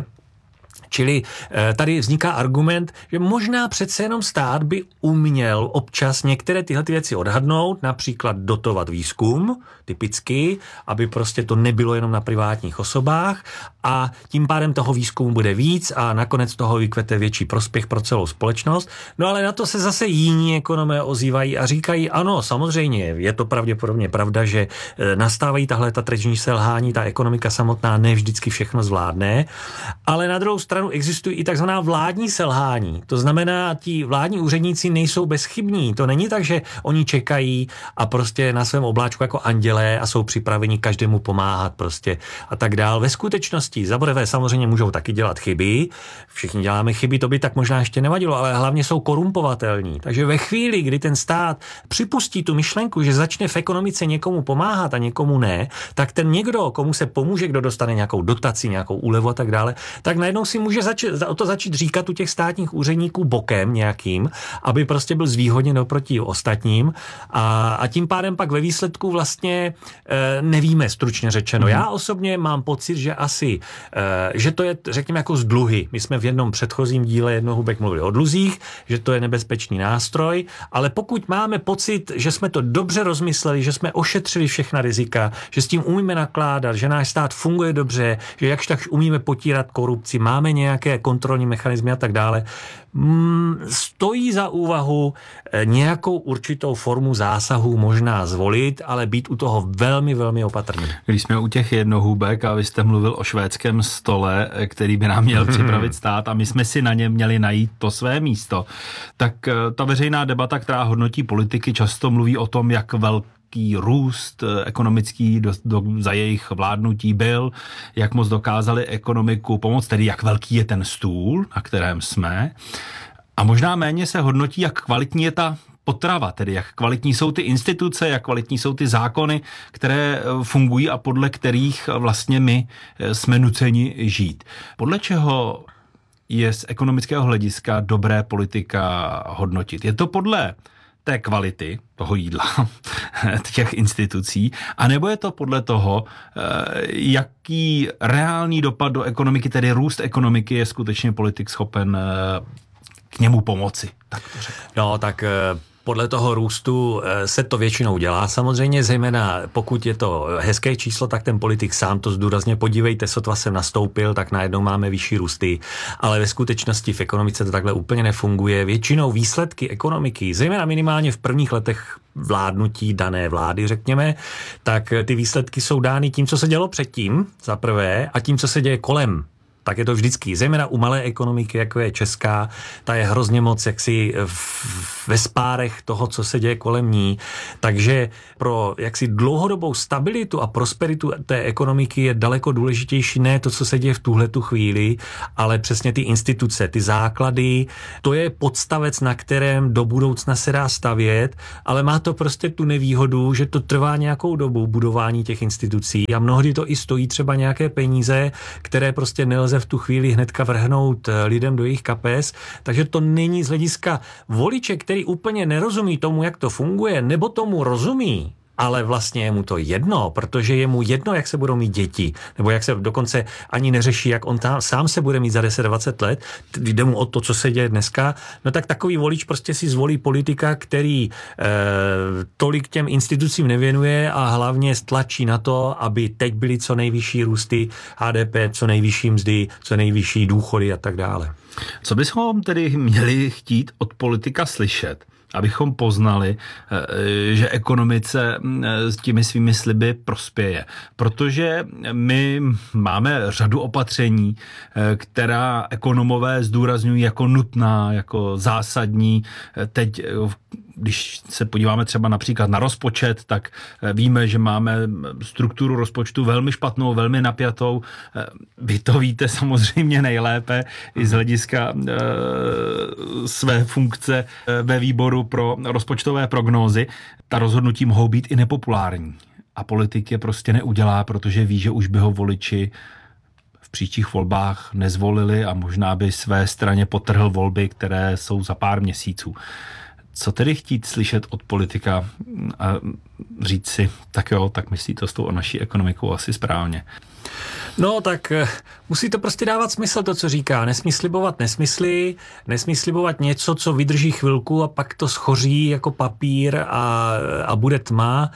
Speaker 16: Čili tady vzniká argument, že možná přece jenom stát by uměl občas některé tyhle věci odhadnout, například dotovat výzkum, typicky, aby prostě to nebylo jenom na privátních osobách a tím pádem toho výzkumu bude víc a nakonec toho vykvete větší prospěch pro celou společnost. No ale na to se zase jiní ekonomé ozývají a říkají, ano, samozřejmě, je to pravděpodobně pravda, že nastávají tahle ta tržní selhání, ta ekonomika samotná ne vždycky všechno zvládne, ale na druhou stranu existují i takzvaná vládní selhání. To znamená, ti vládní úředníci nejsou bezchybní. To není tak, že oni čekají a prostě na svém obláčku jako andělé a jsou připraveni každému pomáhat prostě a tak dál. Ve skutečnosti za prvé samozřejmě můžou taky dělat chyby. Všichni děláme chyby, to by tak možná ještě nevadilo, ale hlavně jsou korumpovatelní. Takže ve chvíli, kdy ten stát připustí tu myšlenku, že začne v ekonomice někomu pomáhat a někomu ne, tak ten někdo, komu se pomůže, kdo dostane nějakou dotaci, nějakou úlevu a tak dále, tak najednou si může začít, o to začít říkat u těch státních úředníků bokem nějakým, aby prostě byl zvýhodněn oproti ostatním a, a tím pádem pak ve výsledku vlastně e, nevíme, stručně řečeno. Mm. Já osobně mám pocit, že asi, e, že to je, řekněme, jako z dluhy. My jsme v jednom předchozím díle Jednohubek mluvili o dluzích, že to je nebezpečný nástroj, ale pokud máme pocit, že jsme to dobře rozmysleli, že jsme ošetřili všechna rizika, že s tím umíme nakládat, že náš stát funguje dobře, že jakž tak umíme potírat korupci, máme nějaké kontrolní mechanismy a tak dále, stojí za úvahu nějakou určitou formu zásahu možná zvolit, ale být u toho velmi, velmi opatrný.
Speaker 15: Když jsme u těch jednohůbek a vy jste mluvil o švédském stole, který by nám měl připravit stát a my jsme si na něm měli najít to své místo, tak ta veřejná debata, která hodnotí politiky, často mluví o tom, jak velký růst ekonomický do, do, za jejich vládnutí byl, jak moc dokázali ekonomiku pomoct, tedy jak velký je ten stůl, na kterém jsme. A možná méně se hodnotí, jak kvalitní je ta potrava, tedy jak kvalitní jsou ty instituce, jak kvalitní jsou ty zákony, které fungují a podle kterých vlastně my jsme nuceni žít. Podle čeho je z ekonomického hlediska dobré politika hodnotit? Je to podle té kvality toho jídla, těch institucí, anebo je to podle toho, jaký reálný dopad do ekonomiky, tedy růst ekonomiky, je skutečně politik schopen k němu pomoci? Tak to řeknu.
Speaker 16: No, tak podle toho růstu se to většinou dělá samozřejmě, zejména pokud je to hezké číslo, tak ten politik sám to zdůrazně, podívejte, sotva jsem nastoupil, tak najednou máme vyšší růsty, ale ve skutečnosti v ekonomice to takhle úplně nefunguje. Většinou výsledky ekonomiky, zejména minimálně v prvních letech vládnutí dané vlády, řekněme, tak ty výsledky jsou dány tím, co se dělo předtím, za prvé, a tím, co se děje kolem. Tak je to vždycky, zejména u malé ekonomiky, jako je česká, ta je hrozně moc jaksi v, ve spárech toho, co se děje kolem ní. Takže pro jaksi dlouhodobou stabilitu a prosperitu té ekonomiky je daleko důležitější ne to, co se děje v tuhletu chvíli, ale přesně ty instituce, ty základy, to je podstavec, na kterém do budoucna se dá stavět, ale má to prostě tu nevýhodu, že to trvá nějakou dobu budování těch institucí a mnohdy to i stojí třeba nějaké peníze, které prostě nelze v tu chvíli hnedka vrhnout lidem do jejich kapes, takže to není z hlediska voliče, který úplně nerozumí tomu, jak to funguje, nebo tomu rozumí, ale vlastně je mu to jedno, protože je mu jedno, jak se budou mít děti, nebo jak se dokonce ani neřeší, jak on tam, sám se bude mít za deset dvacet let, jde mu o to, co se děje dneska, no tak takový volič prostě si zvolí politika, který eh, tolik těm institucím nevěnuje a hlavně stlačí na to, aby teď byly co nejvyšší růsty H D P, co nejvyšší mzdy, co nejvyšší důchody a tak dále.
Speaker 15: Co bychom tedy měli chtít od politika slyšet, abychom poznali, že ekonomice s těmi svými sliby prospěje. Protože my máme řadu opatření, která ekonomové zdůrazňují jako nutná, jako zásadní. Teď, když se podíváme třeba například na rozpočet, tak víme, že máme strukturu rozpočtu velmi špatnou, velmi napjatou. Vy to víte samozřejmě nejlépe i z hlediska e, své funkce ve výboru pro rozpočtové prognózy. Ta rozhodnutí mohou být i nepopulární. A politik je prostě neudělá, protože ví, že už by ho voliči v příštích volbách nezvolili a možná by své straně potrhl volby, které jsou za pár měsíců. Co tedy chtít slyšet od politika a říct si, tak jo, tak myslí to s tou naší ekonomikou asi správně.
Speaker 16: No tak musí to prostě dávat smysl, to, co říká. Nesmí slibovat nesmysly, nesmí slibovat něco, co vydrží chvilku a pak to schoří jako papír a, a bude tma.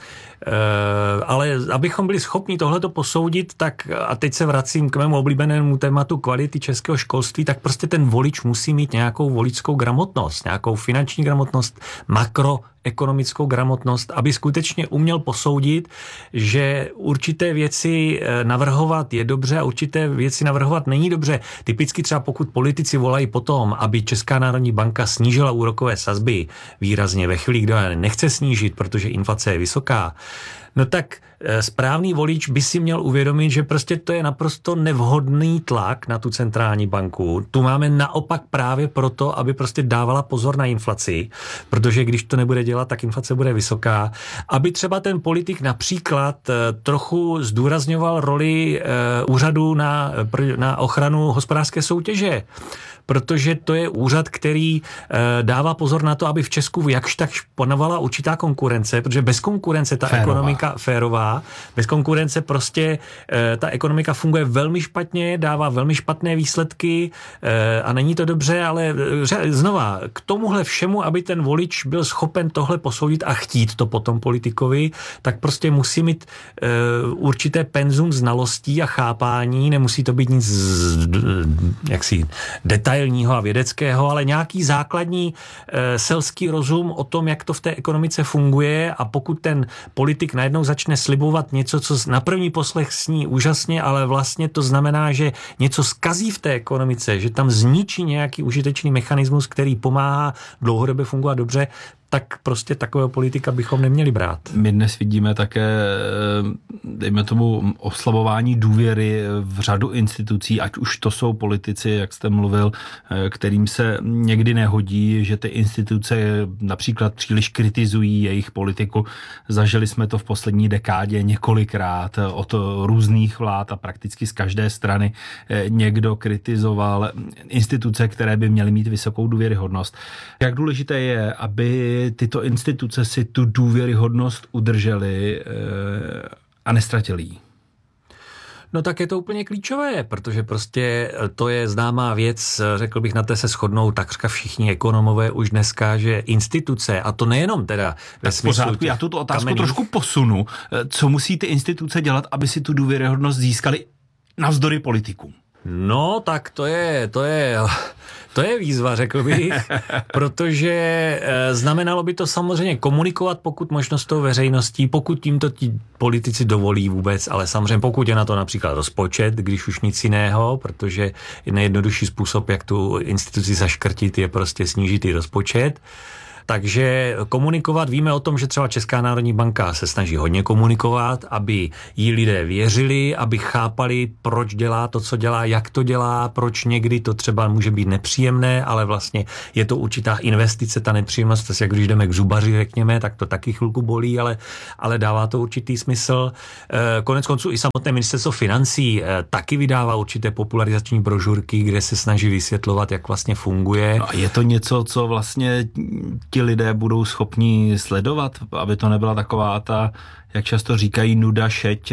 Speaker 16: E, ale abychom byli schopni tohleto posoudit, tak a teď se vracím k mému oblíbenému tématu kvality českého školství, tak prostě ten volič musí mít nějakou voličskou gramotnost, nějakou finanční gramotnost, makroekonomickou gramotnost, aby skutečně uměl posoudit, že určité věci navrhovat je dobře a určité věci navrhovat není dobře. Typicky třeba pokud politici volají potom, aby Česká národní banka snížila úrokové sazby výrazně ve chvíli, kdy nechce snížit, protože inflace je vysoká, no tak správný volič by si měl uvědomit, že prostě to je naprosto nevhodný tlak na tu centrální banku. Tu máme naopak právě proto, aby prostě dávala pozor na inflaci, protože když to nebude dělat, tak inflace bude vysoká. Aby třeba ten politik například trochu zdůrazňoval roli úřadu na, na ochranu hospodářské soutěže, protože to je úřad, který e, dává pozor na to, aby v Česku jakž takž panovala určitá konkurence, protože bez konkurence ta férová. ekonomika férová, bez konkurence prostě e, ta ekonomika funguje velmi špatně, dává velmi špatné výsledky e, a není to dobře, ale e, znova, k tomuhle všemu, aby ten volič byl schopen tohle posoudit a chtít to potom politikovi, tak prostě musí mít e, určité penzum znalostí a chápání, nemusí to být nic z, jaksi detail a vědeckého, ale nějaký základní e, selský rozum o tom, jak to v té ekonomice funguje, a pokud ten politik najednou začne slibovat něco, co na první poslech sní úžasně, ale vlastně to znamená, že něco zkazí v té ekonomice, že tam zničí nějaký užitečný mechanismus, který pomáhá dlouhodobě fungovat dobře, tak prostě takového politika bychom neměli brát.
Speaker 15: My dnes vidíme také, dejme tomu, oslabování důvěry v řadu institucí, ať už to jsou politici, jak jste mluvil, kterým se někdy nehodí, že ty instituce například příliš kritizují jejich politiku. Zažili jsme to v poslední dekádě několikrát od různých vlád a prakticky z každé strany někdo kritizoval instituce, které by měly mít vysokou důvěryhodnost. Jak důležité je, aby tyto instituce si tu důvěryhodnost udržely e, a nestratily ji?
Speaker 16: No tak je to úplně klíčové, protože prostě to je známá věc, řekl bych, na té se shodnou takřka všichni ekonomové už dneska, že instituce, a to nejenom teda ve smyslu
Speaker 15: pořádku, já tuto otázku
Speaker 16: kamenných...
Speaker 15: trošku posunu. Co musí ty instituce dělat, aby si tu důvěryhodnost získali navzdory politikům?
Speaker 16: No, tak to je, to je, to je výzva, řekl bych, protože e, znamenalo by to samozřejmě komunikovat, pokud možno s tou veřejností, pokud tím to ti politici dovolí vůbec, ale samozřejmě pokud je na to například rozpočet, když už nic jiného, protože nejjednodušší způsob, jak tu instituci zaškrtit, je prostě snížit i rozpočet. Takže komunikovat, víme o tom, že třeba Česká národní banka se snaží hodně komunikovat, aby jí lidé věřili, aby chápali, proč dělá to, co dělá, jak to dělá, proč někdy to třeba může být nepříjemné, ale vlastně je to určitá investice, ta nepříjemnost, to je, jak když jdeme k zubaři, řekněme, tak to taky chvilku bolí, ale, ale dává to určitý smysl. Konec konců i samotné ministerstvo financí taky vydává určité popularizační brožurky, kde se snaží vysvětlovat, jak vlastně funguje.
Speaker 15: No a je to něco, co vlastně ti lidé budou schopni sledovat, aby to nebyla taková ta, jak často říkají, nuda, šeť,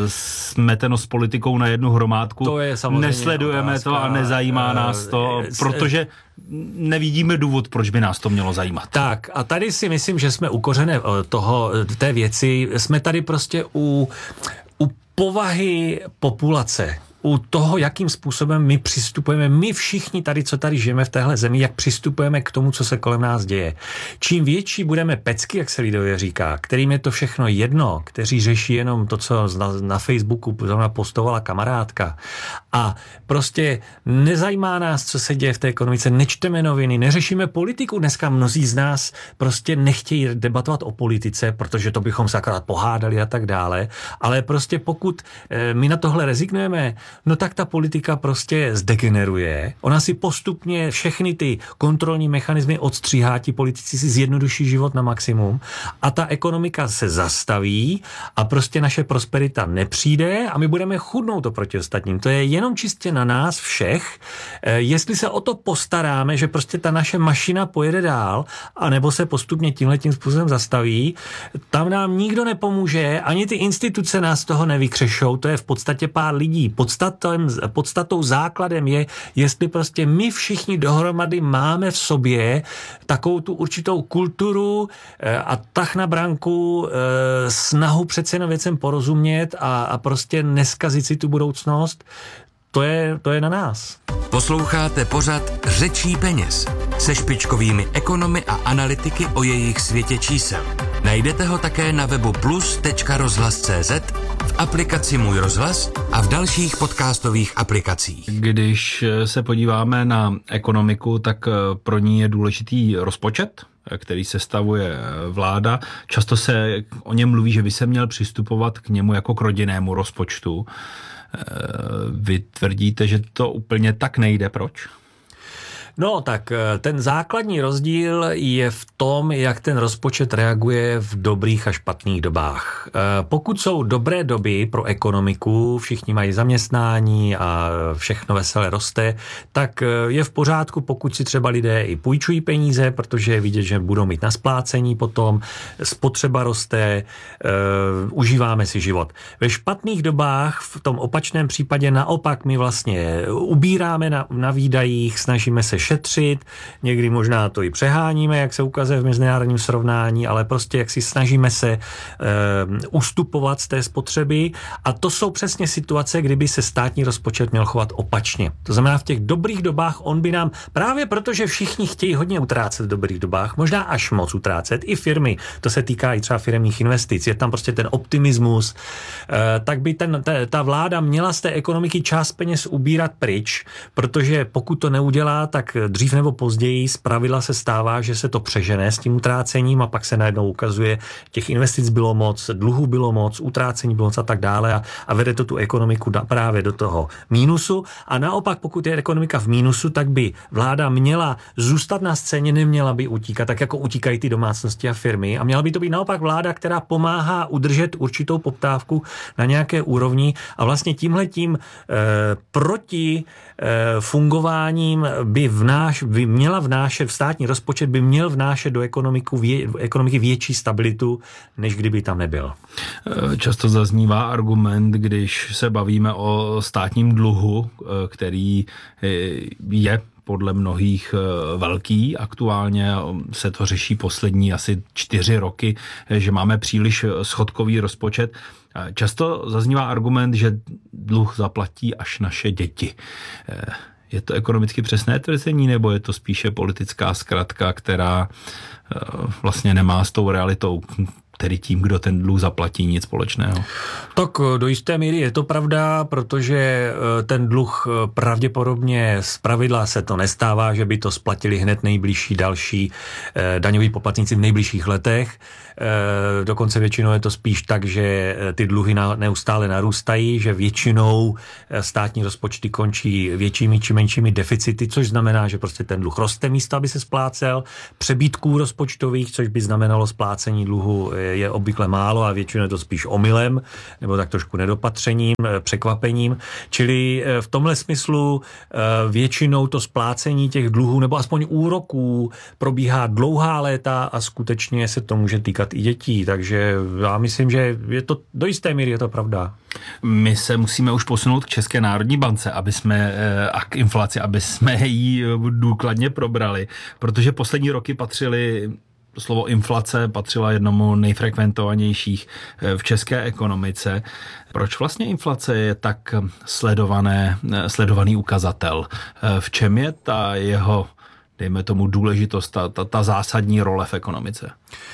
Speaker 15: smeteno s politikou na jednu hromádku.
Speaker 16: To je samozřejmě
Speaker 15: Nesledujeme
Speaker 16: otázka,
Speaker 15: to a nezajímá uh, nás to, uh, protože nevidíme důvod, proč by nás to mělo zajímat.
Speaker 16: Tak a tady si myslím, že jsme u kořene toho, té věci, jsme tady prostě u, u povahy populace, u toho, jakým způsobem my přistupujeme, my všichni tady, co tady žijeme v téhle zemi, jak přistupujeme k tomu, co se kolem nás děje. Čím větší budeme pecky, jak se lidově říká, kterým je to všechno jedno, kteří řeší jenom to, co na, na Facebooku zrovna postovala kamarádka a prostě nezajímá nás, co se děje v té ekonomice, nečteme noviny, neřešíme politiku. Dneska mnozí z nás prostě nechtějí debatovat o politice, protože to bychom se akorát pohádali a tak dále, ale prostě pokud e, my na tohle rezignujeme, no tak ta politika prostě zdegeneruje. Ona si postupně všechny ty kontrolní mechanismy odstříhá, ti politici si zjednoduší život na maximum a ta ekonomika se zastaví a prostě naše prosperita nepřijde a my budeme chudnout oproti ostatním. To je jenom čistě na nás všech, jestli se o to postaráme, že prostě ta naše mašina pojede dál a nebo se postupně tímhletím způsobem zastaví, tam nám nikdo nepomůže, ani ty instituce nás z toho nevykřešou, to je v podstatě pár lidí. Podstatou, podstatou základem je, jestli prostě my všichni dohromady máme v sobě takovou tu určitou kulturu a tah na branku, snahu přece jenom věcem porozumět a, a prostě neskazit si tu budoucnost. To je, to je na nás.
Speaker 5: Posloucháte pořad Řečí peněz se špičkovými ekonomy a analytiky o jejich světě čísel. Najdete ho také na webu plus tečka rozhlas tečka cé zet, v aplikaci Můj rozhlas a v dalších podcastových aplikacích.
Speaker 15: Když se podíváme na ekonomiku, tak pro ní je důležitý rozpočet, který sestavuje vláda. Často se o něm mluví, že by se měl přistupovat k němu jako k rodinnému rozpočtu. Vy tvrdíte, že to úplně tak nejde. Proč?
Speaker 16: No tak ten základní rozdíl je v tom, jak ten rozpočet reaguje v dobrých a špatných dobách. Pokud jsou dobré doby pro ekonomiku, všichni mají zaměstnání a všechno veselé roste, tak je v pořádku, pokud si třeba lidé i půjčují peníze, protože je vidět, že budou mít na splácení potom, spotřeba roste, uh, užíváme si život. Ve špatných dobách, v tom opačném případě naopak my vlastně ubíráme na, na výdajích, snažíme se šetřit, někdy možná to i přeháníme, jak se ukazuje v mezinárodním srovnání, ale prostě jak si snažíme se e, ustupovat z té spotřeby a to jsou přesně situace, kdyby se státní rozpočet měl chovat opačně. To znamená, v těch dobrých dobách on by nám, právě protože všichni chtějí hodně utrácet v dobrých dobách, možná až moc utrácet, i firmy, to se týká i třeba firemních investic, je tam prostě ten optimismus, e, tak by ten, ta, ta vláda měla z té ekonomiky část peněz ubírat pryč, protože pokud to neudělá, tak dřív nebo později zpravidla se stává, že se to přežene s tím utrácením a pak se najednou ukazuje, těch investic bylo moc, dluhů bylo moc, utrácení bylo moc a tak dále a, a vede to tu ekonomiku da, právě do toho mínusu a naopak, pokud je ekonomika v mínusu, tak by vláda měla zůstat na scéně, neměla by utíkat, tak jako utíkají ty domácnosti a firmy a měla by to být naopak vláda, která pomáhá udržet určitou poptávku na nějaké úrovni a vlastně tímhletím e, proti e, fungováním by v vnáš, by měla vnášet, v státní rozpočet by měl vnášet do ekonomiku, vě, ekonomiky větší stabilitu, než kdyby tam nebyl.
Speaker 15: Často zaznívá argument, když se bavíme o státním dluhu, který je podle mnohých velký. Aktuálně se to řeší poslední asi čtyři roky, že máme příliš schodkový rozpočet. Často zaznívá argument, že dluh zaplatí až naše děti. Je to ekonomicky přesné tvrzení, nebo je to spíše politická zkratka, která vlastně nemá s tou realitou, tedy tím, kdo ten dluh zaplatí, nic společného?
Speaker 16: Tak do jisté míry je to pravda, protože ten dluh pravděpodobně zpravidla se to nestává, že by to splatili hned nejbližší další daňoví poplatníci v nejbližších letech. Dokonce většinou je to spíš tak, že ty dluhy neustále narůstají, že většinou státní rozpočty končí většími či menšími deficity, což znamená, že prostě ten dluh roste místo, aby se splácel. Přebytků rozpočtových, což by znamenalo splácení dluhu, je obvykle málo a většinou je to spíš omylem, nebo tak trošku nedopatřením, překvapením. Čili v tomhle smyslu většinou to splácení těch dluhů, nebo aspoň úroků, probíhá dlouhá léta a skutečně se to může týkat i dětí, takže já myslím, že je to do jisté míry je to pravda.
Speaker 15: My se musíme už posunout k České národní bance, aby jsme a k inflaci, aby jsme ji důkladně probrali, protože poslední roky patřily slovo inflace patřila jednomu nejfrekventovanějších v české ekonomice. Proč vlastně inflace je tak sledované, sledovaný ukazatel? V čem je ta jeho, dejme tomu, důležitost, ta, ta, ta zásadní role v ekonomice?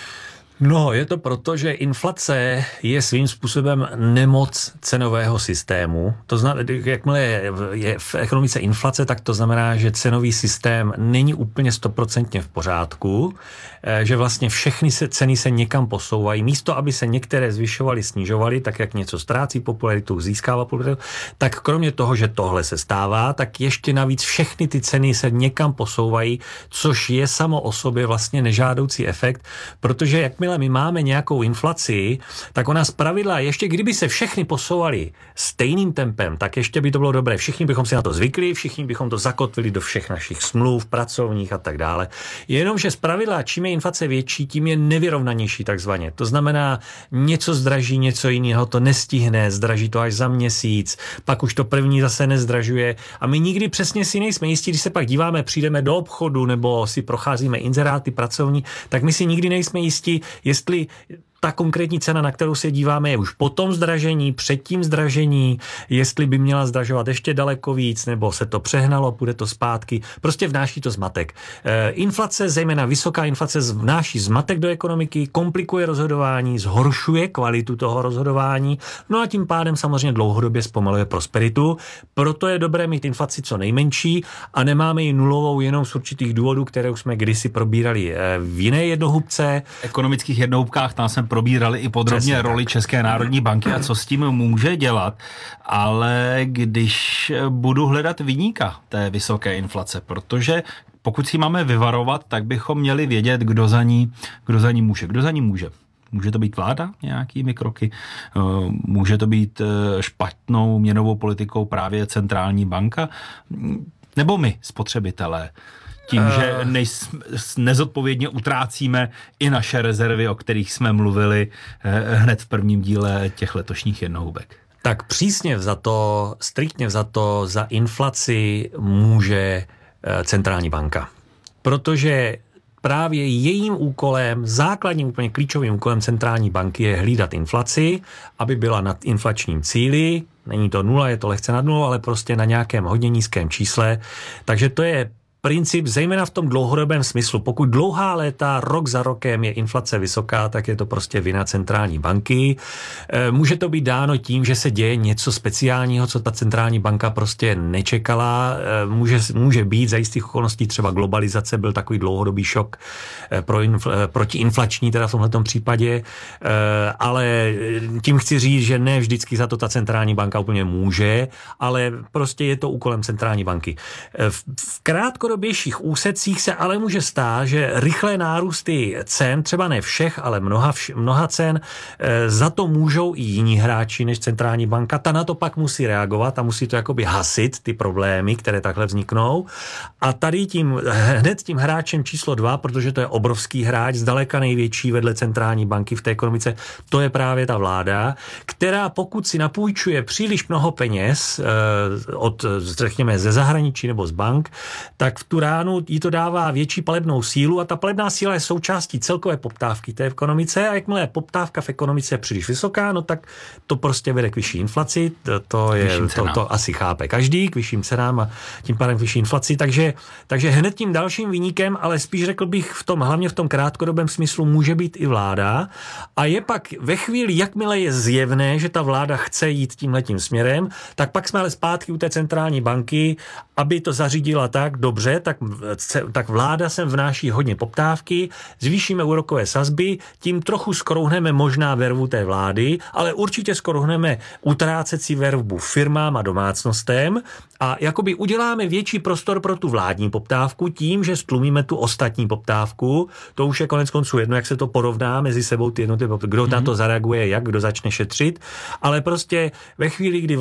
Speaker 16: No, je to proto, že inflace je svým způsobem nemoc cenového systému. To znamená, jakmile je, je v ekonomice inflace, tak to znamená, že cenový systém není úplně stoprocentně v pořádku, že vlastně všechny se, ceny se někam posouvají. Místo, aby se některé zvyšovaly, snižovaly, tak jak něco ztrácí popularitu, získává popularitu, tak kromě toho, že tohle se stává, tak ještě navíc všechny ty ceny se někam posouvají, což je samo o sobě vlastně nežádoucí efekt, protože jakmile my máme nějakou inflaci, tak ona zpravidla, ještě kdyby se všechny posouvaly stejným tempem, tak ještě by to bylo dobré. Všichni bychom si na to zvykli, všichni bychom to zakotvili do všech našich smluv, pracovních a tak dále. Jenomže zpravidla, čím je inflace větší, tím je nevyrovnanější takzvaně. To znamená, něco zdraží, něco jiného to nestihne, zdraží to až za měsíc, pak už to první zase nezdražuje a my nikdy přesně si nejsme jistí, když se pak díváme, přijdeme do obchodu nebo si procházíme inzeráty pracovní, tak my si nikdy nejsme jistí, jestli ta konkrétní cena, na kterou se díváme, je už po tom zdražení, před tím zdražení, jestli by měla zdražovat ještě daleko víc, nebo se to přehnalo, půjde to zpátky. Prostě vnáší to zmatek. E, inflace, zejména vysoká inflace, vnáší zmatek do ekonomiky, komplikuje rozhodování, zhoršuje kvalitu toho rozhodování, no a tím pádem samozřejmě dlouhodobě zpomaluje prosperitu. Proto je dobré mít inflaci co nejmenší a nemáme ji nulovou jenom z určitých důvodů, které už jsme kdysi probírali v jiné jednohubce.
Speaker 15: V ekonomických jednohubkách tam jsem probírali i podrobně Přesně roli tak. České národní banky a co s tím může dělat, ale když budu hledat viníka té vysoké inflace, protože pokud si máme vyvarovat, tak bychom měli vědět, kdo za ní, kdo za ní může. Kdo za ní může? Může to být vláda nějakými kroky, může to být špatnou měnovou politikou právě centrální banka, nebo my, spotřebitelé? Tím, že nejs, nezodpovědně utrácíme i naše rezervy, o kterých jsme mluvili hned v prvním díle těch letošních jednohubek.
Speaker 16: Tak přísně vzato, striktně vzato za inflaci může centrální banka. Protože právě jejím úkolem, základním úplně klíčovým úkolem centrální banky je hlídat inflaci, aby byla nad inflačním cíli. Není to nula, je to lehce nad nulou, ale prostě na nějakém hodně nízkém čísle. Takže to je princip, zejména v tom dlouhodobém smyslu. Pokud dlouhá léta, rok za rokem je inflace vysoká, tak je to prostě vina centrální banky. Může to být dáno tím, že se děje něco speciálního, co ta centrální banka prostě nečekala. Může, může být za jistých okolností třeba globalizace, byl takový dlouhodobý šok pro infl, protiinflační teda v tomhletom případě, ale tím chci říct, že ne vždycky za to ta centrální banka úplně může, ale prostě je to úkolem centrální banky. V krátkodobém krátkodobějších úsecích se ale může stát, že rychlé nárůsty cen, třeba ne všech, ale mnoha, vš- mnoha cen, e, za to můžou i jiní hráči než centrální banka. Ta na to pak musí reagovat a musí to jakoby hasit ty problémy, které takhle vzniknou. A tady tím, hned tím hráčem číslo dva, protože to je obrovský hráč, zdaleka největší vedle centrální banky v té ekonomice, to je právě ta vláda, která pokud si napůjčuje příliš mnoho peněz e, od, řekněme, ze zahraničí nebo z bank, tak v tu ránu jí to dává větší palebnou sílu a ta palebná síla je součástí celkové poptávky té ekonomice a jakmile je poptávka v ekonomice je příliš vysoká, no tak to prostě vede k vyšší inflaci, to, to, je, to, to asi chápe každý, k vyšším cenám a tím pádem k vyšší inflaci, takže, takže hned tím dalším viníkem, ale spíš řekl bych v tom, hlavně v tom krátkodobém smyslu může být i vláda a je pak ve chvíli, jakmile je zjevné, že ta vláda chce jít tímhletím směrem, tak pak jsme ale zpátky u té centrální banky, aby to zařídila tak dobře, tak, tak vláda sem vnáší hodně poptávky, zvýšíme úrokové sazby, tím trochu skrouhneme možná vervu té vlády, ale určitě skrouhneme utrácecí vervu firmám a domácnostem a jakoby uděláme větší prostor pro tu vládní poptávku tím, že stlumíme tu ostatní poptávku. To už je konec konců jedno, jak se to porovná mezi sebou ty jednotlivé, kdo mm-hmm. na to zareaguje, jak, kdo začne šetřit, ale prostě ve chvíli, kdy